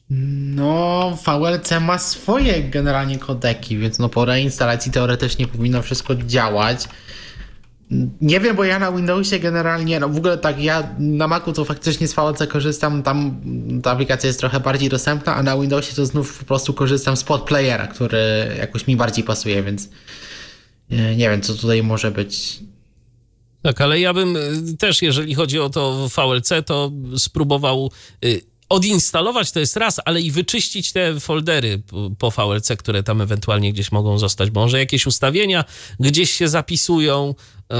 No, V L C ma swoje generalnie kodeki, więc no po reinstalacji teoretycznie powinno wszystko działać. Nie wiem, bo ja na Windowsie generalnie, no w ogóle tak, ja na Macu to faktycznie z V L C korzystam, tam ta aplikacja jest trochę bardziej dostępna, a na Windowsie to znów po prostu korzystam z Podplayera, który jakoś mi bardziej pasuje, więc nie wiem, co tutaj może być. Tak, ale ja bym też, jeżeli chodzi o to V L C, to spróbował odinstalować, to jest raz, ale i wyczyścić te foldery po V L C, które tam ewentualnie gdzieś mogą zostać, bo może jakieś ustawienia gdzieś się zapisują,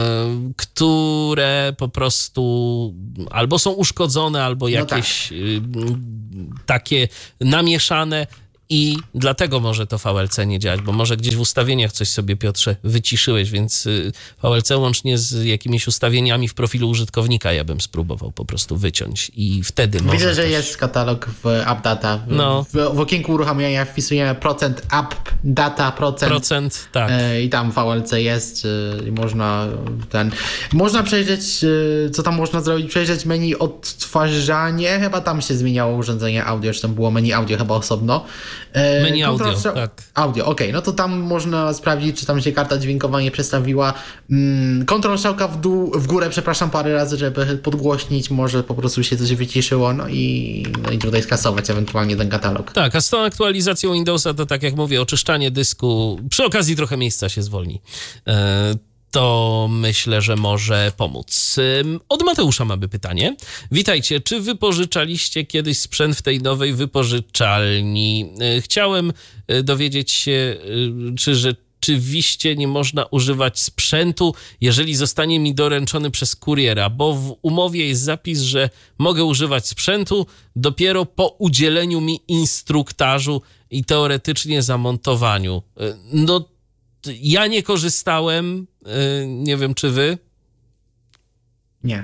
które po prostu albo są uszkodzone, albo jakieś no tak. takie namieszane i dlatego może to V L C nie działać, bo może gdzieś w ustawieniach coś sobie, Piotrze, wyciszyłeś, więc V L C łącznie z jakimiś ustawieniami w profilu użytkownika ja bym spróbował po prostu wyciąć i wtedy może Widzę, że też... jest katalog w AppData. W, no. w, w okienku uruchamiania wpisujemy procent AppData, procent, procent tak. i tam V L C jest i można ten... Można przejrzeć, co tam można zrobić, przejrzeć menu odtwarzanie, chyba tam się zmieniało urządzenie audio, czy tam było menu audio chyba osobno. Menu audio, Control, tak. Audio, okej, okay. No to tam można sprawdzić, czy tam się karta dźwiękowa nie przestawiła. Kontrol strzałka w dół, w górę, przepraszam, parę razy, żeby podgłośnić, może po prostu się coś wyciszyło, no i, no i tutaj skasować ewentualnie ten katalog. Tak, a z tą aktualizacją Windowsa to tak jak mówię, oczyszczanie dysku, przy okazji trochę miejsca się zwolni. E- to myślę, że może pomóc. Od Mateusza mamy pytanie. Witajcie, czy wypożyczaliście kiedyś sprzęt w tej nowej wypożyczalni? Chciałem dowiedzieć się, czy rzeczywiście nie można używać sprzętu, jeżeli zostanie mi doręczony przez kuriera, bo w umowie jest zapis, że mogę używać sprzętu dopiero po udzieleniu mi instruktażu i teoretycznie zamontowaniu. No, ja nie korzystałem, nie wiem czy wy. Nie.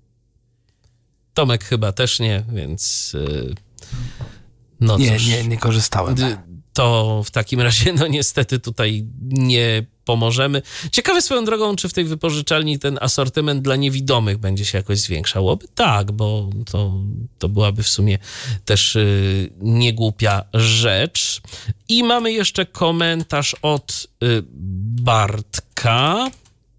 Tomek chyba też nie, więc no nie, cóż, nie, nie korzystałem. To w takim razie no niestety tutaj nie pomożemy. Ciekawe swoją drogą, czy w tej wypożyczalni ten asortyment dla niewidomych będzie się jakoś zwiększał. Tak, bo to, to byłaby w sumie też y, niegłupia rzecz. I mamy jeszcze komentarz od y, Bartka.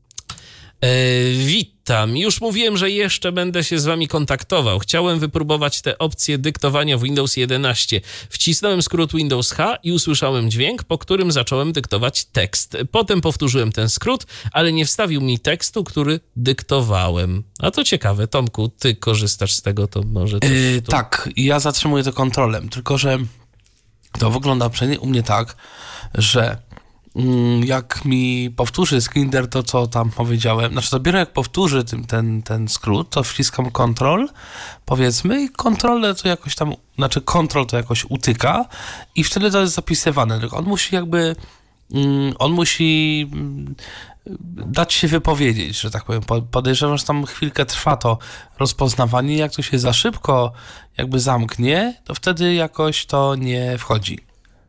E, witam. Już mówiłem, że jeszcze będę się z wami kontaktował. Chciałem wypróbować te opcje dyktowania w Windows jedenaście. Wcisnąłem skrót Windows H i usłyszałem dźwięk, po którym zacząłem dyktować tekst. Potem powtórzyłem ten skrót, ale nie wstawił mi tekstu, który dyktowałem. A to ciekawe. Tomku, ty korzystasz z tego, to może... Coś yy, tu... Tak, ja zatrzymuję to kontrolem, tylko że to wygląda przynajmniej u mnie tak, że jak mi powtórzy Skinder to, co tam powiedziałem, znaczy dopiero jak powtórzy tym, ten, ten skrót, to wciskam kontrol, powiedzmy, i kontrolę to jakoś tam, znaczy kontrol to jakoś utyka i wtedy to jest zapisywane. Tylko on musi jakby, on musi dać się wypowiedzieć, że tak powiem. Podejrzewam, że tam chwilkę trwa to rozpoznawanie. Jak to się za szybko jakby zamknie, to wtedy jakoś to nie wchodzi.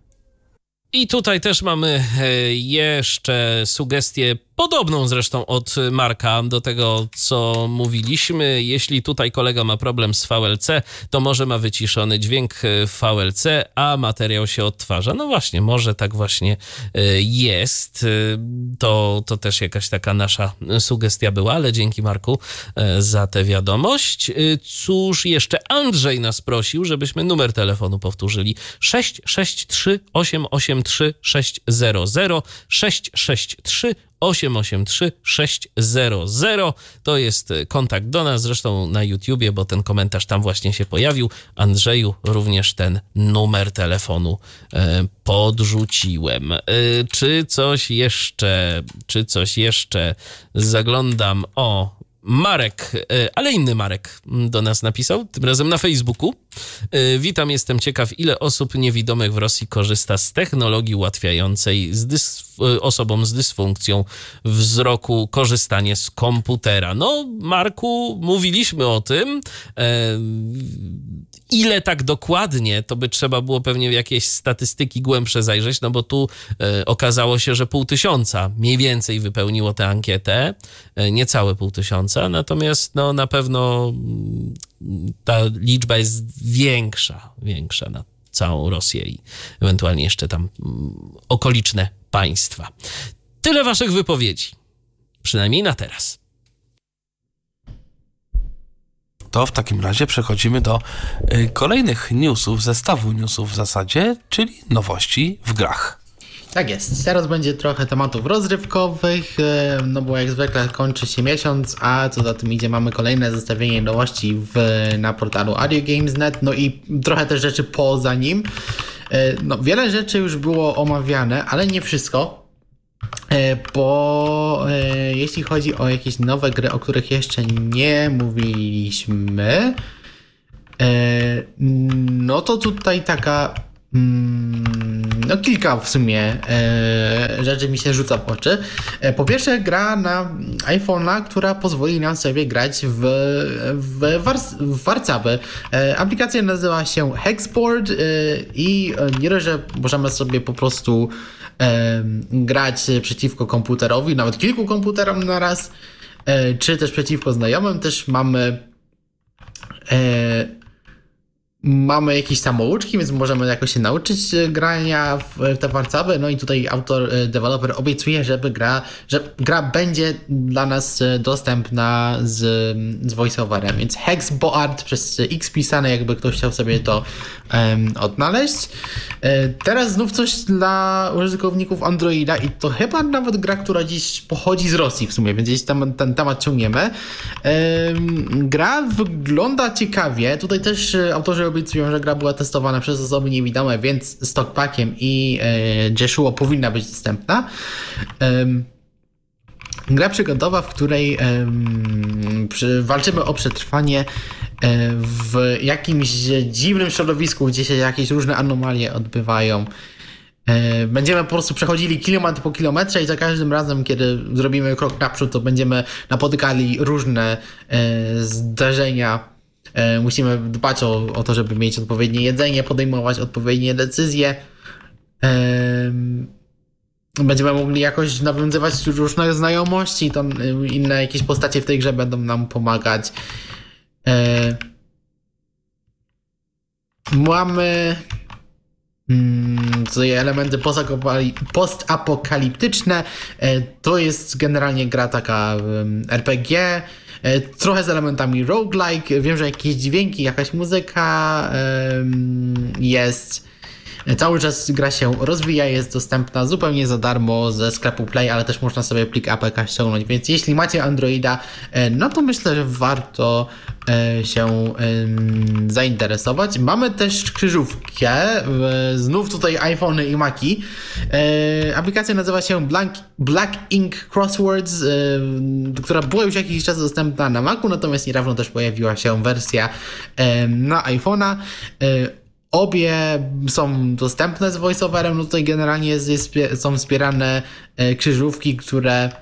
I tutaj też mamy jeszcze sugestię, podobną zresztą od Marka do tego, co mówiliśmy. Jeśli tutaj kolega ma problem z V L C, to może ma wyciszony dźwięk w V L C, a materiał się odtwarza. No właśnie, może tak właśnie jest. To, to też jakaś taka nasza sugestia była, ale dzięki Marku za tę wiadomość. Cóż, jeszcze Andrzej nas prosił, żebyśmy numer telefonu powtórzyli. sześć sześć trzy osiem osiem trzy sześć zero zero sześć sześć trzy osiem osiem trzy sześć zero zero. To jest kontakt do nas, zresztą na YouTubie, bo ten komentarz tam właśnie się pojawił. Andrzeju, również ten numer telefonu e, podrzuciłem. E, czy coś jeszcze, czy coś jeszcze zaglądam? O, Marek, ale inny Marek do nas napisał, tym razem na Facebooku. Witam, jestem ciekaw, ile osób niewidomych w Rosji korzysta z technologii ułatwiającej z dys- osobom z dysfunkcją wzroku korzystanie z komputera. No, Marku, mówiliśmy o tym. Ile tak dokładnie, to by trzeba było pewnie w jakieś statystyki głębsze zajrzeć, no bo tu e, okazało się, że pół tysiąca mniej więcej wypełniło tę ankietę, e, niecałe pół tysiąca, natomiast no na pewno ta liczba jest większa, większa. całą Rosję i ewentualnie jeszcze tam mm, okoliczne państwa. Tyle waszych wypowiedzi. Przynajmniej na teraz. To w takim razie przechodzimy do y, kolejnych newsów, zestawu newsów w zasadzie, czyli nowości w grach. Tak jest. Teraz będzie trochę tematów rozrywkowych, no bo jak zwykle kończy się miesiąc, a co za tym idzie, mamy kolejne zestawienie nowości w, na portalu audiogames kropka net, no i trochę też rzeczy poza nim. No, wiele rzeczy już było omawiane, ale nie wszystko, bo jeśli chodzi o jakieś nowe gry, o których jeszcze nie mówiliśmy, no to tutaj taka no kilka w sumie e, rzeczy mi się rzuca w oczy. E, po pierwsze gra na iPhone'a, która pozwoli nam sobie grać w, w, wars, w warcaby. E, aplikacja nazywa się Hexboard e, i nie dość, że możemy sobie po prostu e, grać przeciwko komputerowi, nawet kilku komputerom na raz, e, czy też przeciwko znajomym, też mamy e, Mamy jakieś samouczki, więc możemy jakoś się nauczyć grania w te warcaby. No i tutaj autor, deweloper obiecuje, żeby gra, że gra będzie dla nas dostępna z, z voiceoverem. Więc Hexboard przez X pisane, jakby ktoś chciał sobie to um, odnaleźć. Teraz znów coś dla użytkowników Androida i to chyba nawet gra, która dziś pochodzi z Rosji w sumie, więc gdzieś tam ten temat ciągniemy. Um, gra wygląda ciekawie. Tutaj też autorzy obiecują, że gra była testowana przez osoby niewidome, więc z Talkbackiem i e, Jeshuo powinna być dostępna. Um, gra przygodowa, w której um, przy, walczymy o przetrwanie e, w jakimś dziwnym środowisku, gdzie się jakieś różne anomalie odbywają. E, będziemy po prostu przechodzili kilometr po kilometrze i za każdym razem, kiedy zrobimy krok naprzód, to będziemy napotykali różne e, zdarzenia. Musimy dbać o, o to, żeby mieć odpowiednie jedzenie, podejmować odpowiednie decyzje. Będziemy mogli jakoś nawiązywać różne znajomości, to inne jakieś postacie w tej grze będą nam pomagać. Mamy tutaj elementy postapokaliptyczne. To jest generalnie gra taka er pe gie. Trochę z elementami roguelike. Wiem, że jakieś dźwięki, jakaś muzyka jest. Cały czas gra się rozwija, jest dostępna zupełnie za darmo ze sklepu Play, ale też można sobie plik A P K ściągnąć, więc jeśli macie Androida, no to myślę, że warto się zainteresować. Mamy też krzyżówkę, znów tutaj iPhony i Maci. Aplikacja nazywa się Black, Black Ink Crosswords, która była już jakiś czas dostępna na Macu, natomiast niedawno też pojawiła się wersja na iPhone'a. Obie są dostępne z voiceoverem, no tutaj generalnie jest, jest, są wspierane krzyżówki, które,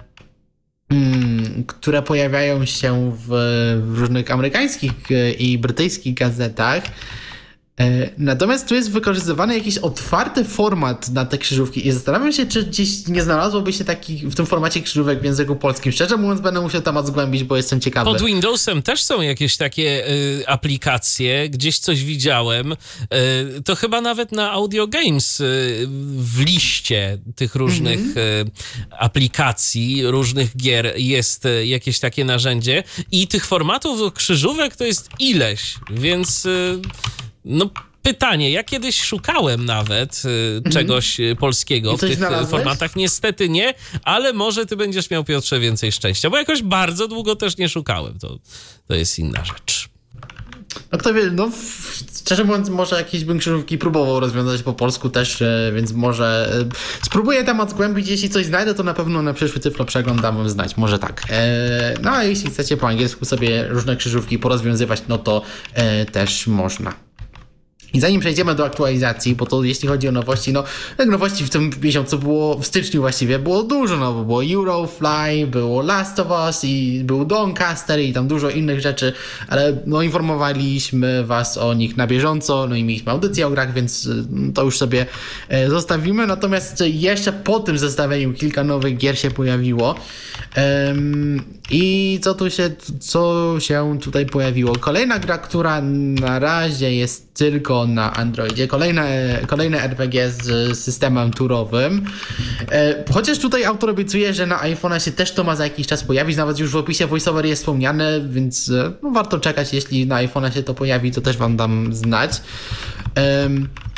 mm, które pojawiają się w, w różnych amerykańskich i brytyjskich gazetach. Natomiast tu jest wykorzystywany jakiś otwarty format na te krzyżówki i zastanawiam się, czy gdzieś nie znalazłoby się taki w tym formacie krzyżówek w języku polskim. Szczerze mówiąc, będę musiał temat zgłębić, bo jestem ciekawy. Pod Windowsem też są jakieś takie y, aplikacje, gdzieś coś widziałem. Y, to chyba nawet na Audio Games y, w liście tych różnych mm-hmm. y, aplikacji, różnych gier jest y, jakieś takie narzędzie i tych formatów krzyżówek to jest ileś, więc... Y, No pytanie, ja kiedyś szukałem nawet y, mm-hmm. czegoś polskiego w tych znalazłeś? formatach. Niestety nie, ale może ty będziesz miał, Piotrze, więcej szczęścia, bo jakoś bardzo długo też nie szukałem. To, to jest inna rzecz. No kto wie, no szczerze mówiąc, może jakieś bym krzyżówki próbował rozwiązać po polsku też, więc może spróbuję temat zgłębić, jeśli coś znajdę, to na pewno na przyszły Tyflo Przegląd dam wam znać, może tak. No a jeśli chcecie po angielsku sobie różne krzyżówki porozwiązywać, no to też można. I zanim przejdziemy do aktualizacji, bo to jeśli chodzi o nowości, no tak nowości w tym miesiącu było, w styczniu właściwie było dużo, no bo było Eurofly, było Last of Us i był Doncaster i tam dużo innych rzeczy, ale no informowaliśmy was o nich na bieżąco, no i mieliśmy audycję o grach, więc to już sobie zostawimy, natomiast jeszcze po tym zestawieniu kilka nowych gier się pojawiło. Um, I co tu się, co się tutaj pojawiło? Kolejna gra, która na razie jest tylko na Androidzie. Kolejne, kolejne R P G z systemem turowym. E, chociaż tutaj autor obiecuje, że na iPhone'a się też to ma za jakiś czas pojawić. Nawet już w opisie VoiceOver jest wspomniane, więc no, warto czekać. Jeśli na iPhone'a się to pojawi, to też wam dam znać. E,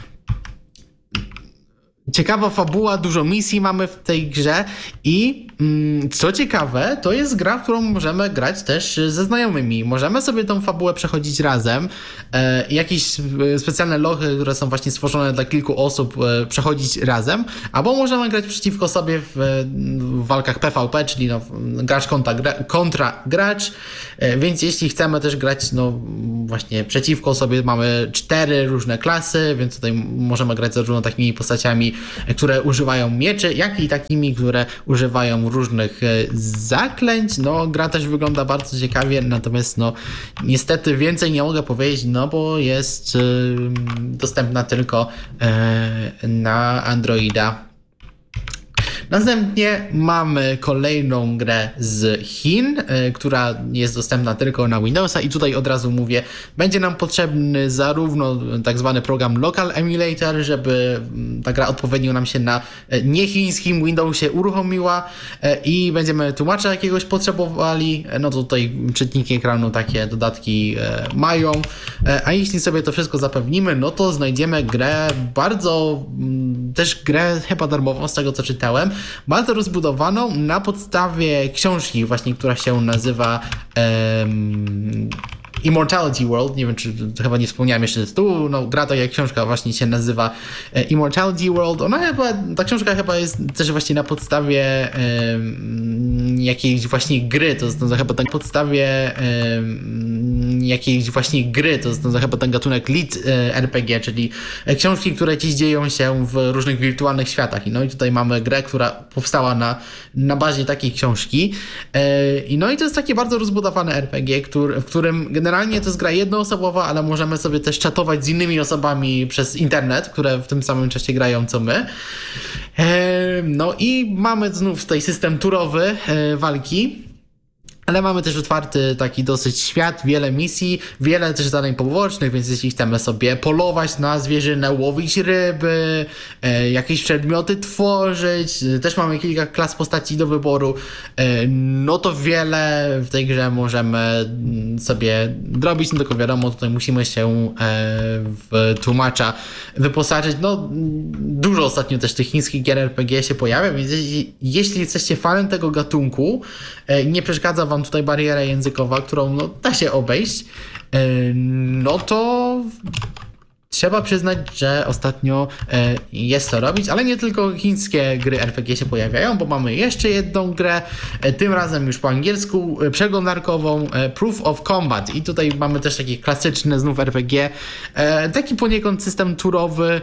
Ciekawa fabuła, dużo misji mamy w tej grze i mm, co ciekawe, to jest gra, w którą możemy grać też ze znajomymi. Możemy sobie tą fabułę przechodzić razem, e, jakieś specjalne lochy, które są właśnie stworzone dla kilku osób, e, przechodzić razem, albo możemy grać przeciwko sobie w, w walkach P V P, czyli no, gracz kontra, gra, kontra gracz, e, więc jeśli chcemy też grać no właśnie przeciwko sobie, mamy cztery różne klasy, więc tutaj możemy grać zarówno takimi postaciami, które używają mieczy, jak i takimi, które używają różnych zaklęć. No, gra też wygląda bardzo ciekawie, natomiast no, niestety więcej nie mogę powiedzieć, no bo jest y, dostępna tylko y, na Androida. Następnie mamy kolejną grę z Chin, y, która jest dostępna tylko na Windowsa i tutaj od razu mówię, będzie nam potrzebny zarówno tak zwany program Local Emulator, żeby ta gra odpowiednio nam się na niechińskim Windowsie uruchomiła y, i będziemy tłumacza jakiegoś potrzebowali, no to tutaj czytniki ekranu takie dodatki y, mają, y, a jeśli sobie to wszystko zapewnimy, no to znajdziemy grę bardzo, y, też grę chyba darmową z tego co czytałem, bardzo rozbudowaną na podstawie książki właśnie, która się nazywa um, Immortality World. Nie wiem, czy chyba nie wspomniałem jeszcze tytułu. No, gra to jak książka właśnie się nazywa Immortality World. Ona chyba, ta książka chyba jest też właśnie na podstawie um, jakiejś właśnie gry. To jest to chyba na podstawie um, jakiejś właśnie gry. To jest to chyba ten gatunek Lead R P G, czyli książki, które dziś dzieją się w różnych wirtualnych światach. No i tutaj mamy grę, która powstała na, na bazie takiej książki. I no i to jest takie bardzo rozbudowane R P G, który, w którym generalnie to jest gra jednoosobowa, ale możemy sobie też czatować z innymi osobami przez internet, które w tym samym czasie grają co my. No i mamy znów tutaj system turowy walki. Ale mamy też otwarty taki dosyć świat, wiele misji, wiele też zadań pobocznych, więc jeśli chcemy sobie polować na zwierzynę, łowić ryby, e, jakieś przedmioty tworzyć, e, też mamy kilka klas postaci do wyboru, e, no to wiele w tej grze możemy sobie zrobić, no tylko wiadomo, tutaj musimy się e, w tłumacza wyposażyć. No dużo ostatnio też tych chińskich gier R P G się pojawia, więc jeśli, jeśli jesteście fanem tego gatunku, e, nie przeszkadza wam tutaj bariera językowa, którą no, da się obejść, no to trzeba przyznać, że ostatnio jest to robić, ale nie tylko chińskie gry R P G się pojawiają, bo mamy jeszcze jedną grę, tym razem już po angielsku, przeglądarkową Proof of Combat i tutaj mamy też taki klasyczny znów R P G, taki poniekąd system turowy.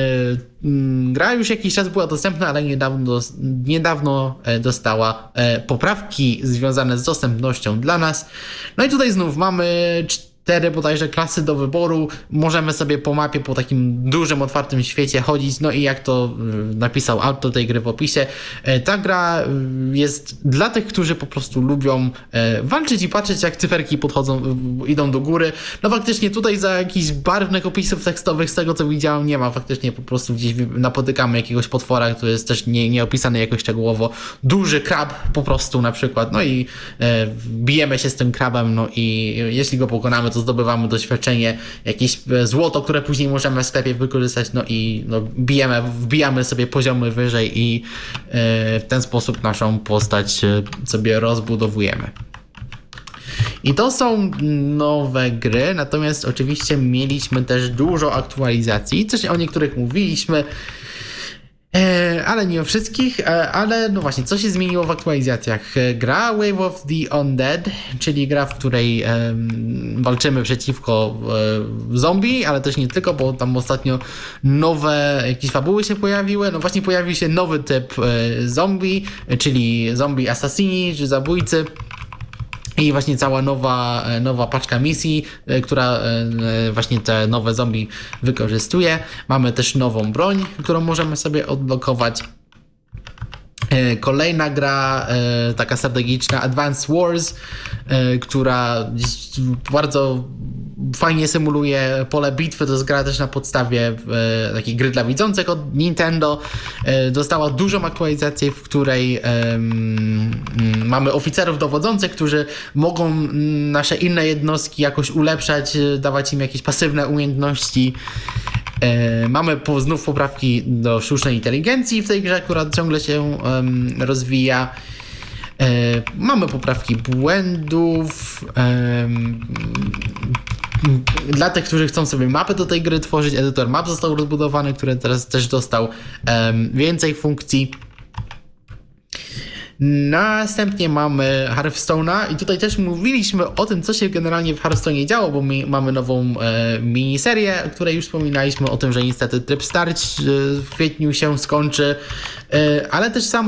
Gra już jakiś czas była dostępna, ale niedawno, niedawno dostała poprawki związane z dostępnością dla nas. No i tutaj znów mamy cztery bodajże klasy do wyboru. Możemy sobie po mapie, po takim dużym, otwartym świecie chodzić. No i jak to napisał autor tej gry w opisie, ta gra jest dla tych, którzy po prostu lubią walczyć i patrzeć, jak cyferki podchodzą, idą do góry. No faktycznie tutaj za jakichś barwnych opisów tekstowych, z tego co widziałem, nie ma. Faktycznie po prostu gdzieś napotykamy jakiegoś potwora, który jest też nie, nie opisany jakoś szczegółowo. Duży krab po prostu na przykład. No i e, bijemy się z tym krabem, no i jeśli go pokonamy, to zdobywamy doświadczenie, jakieś złoto, które później możemy w sklepie wykorzystać, no i no, bijemy, wbijamy sobie poziomy wyżej i e, w ten sposób naszą postać sobie rozbudowujemy. I to są nowe gry, natomiast oczywiście mieliśmy też dużo aktualizacji, coś o niektórych mówiliśmy, E, ale nie o wszystkich, e, ale no właśnie, co się zmieniło w aktualizacjach? Gra Wave of the Undead, czyli gra, w której e, walczymy przeciwko e, zombie, ale też nie tylko, bo tam ostatnio nowe jakieś fabuły się pojawiły. No właśnie pojawił się nowy typ e, zombie, czyli zombie assassini, czy zabójcy. I właśnie cała nowa, nowa paczka misji, która właśnie te nowe zombie wykorzystuje. Mamy też nową broń, którą możemy sobie odblokować. Kolejna gra, taka strategiczna, Advanced Wars, która bardzo fajnie symuluje pole bitwy. To jest gra też na podstawie takiej gry dla widzących od Nintendo. Dostała dużą aktualizację, w której um, mamy oficerów dowodzących, którzy mogą nasze inne jednostki jakoś ulepszać, dawać im jakieś pasywne umiejętności. E, mamy po, znów poprawki do sztucznej inteligencji w tej grze, która ciągle się um, rozwija. E, mamy poprawki błędów. E, dla tych, którzy chcą sobie mapy do tej gry tworzyć, edytor map został rozbudowany, który teraz też dostał um, więcej funkcji. Następnie mamy Hearthstone'a i tutaj też mówiliśmy o tym, co się generalnie w Hearthstone'ie działo, bo my mamy nową e, miniserię, o której już wspominaliśmy, o tym, że niestety tryb starć e, w kwietniu się skończy, e, ale też sam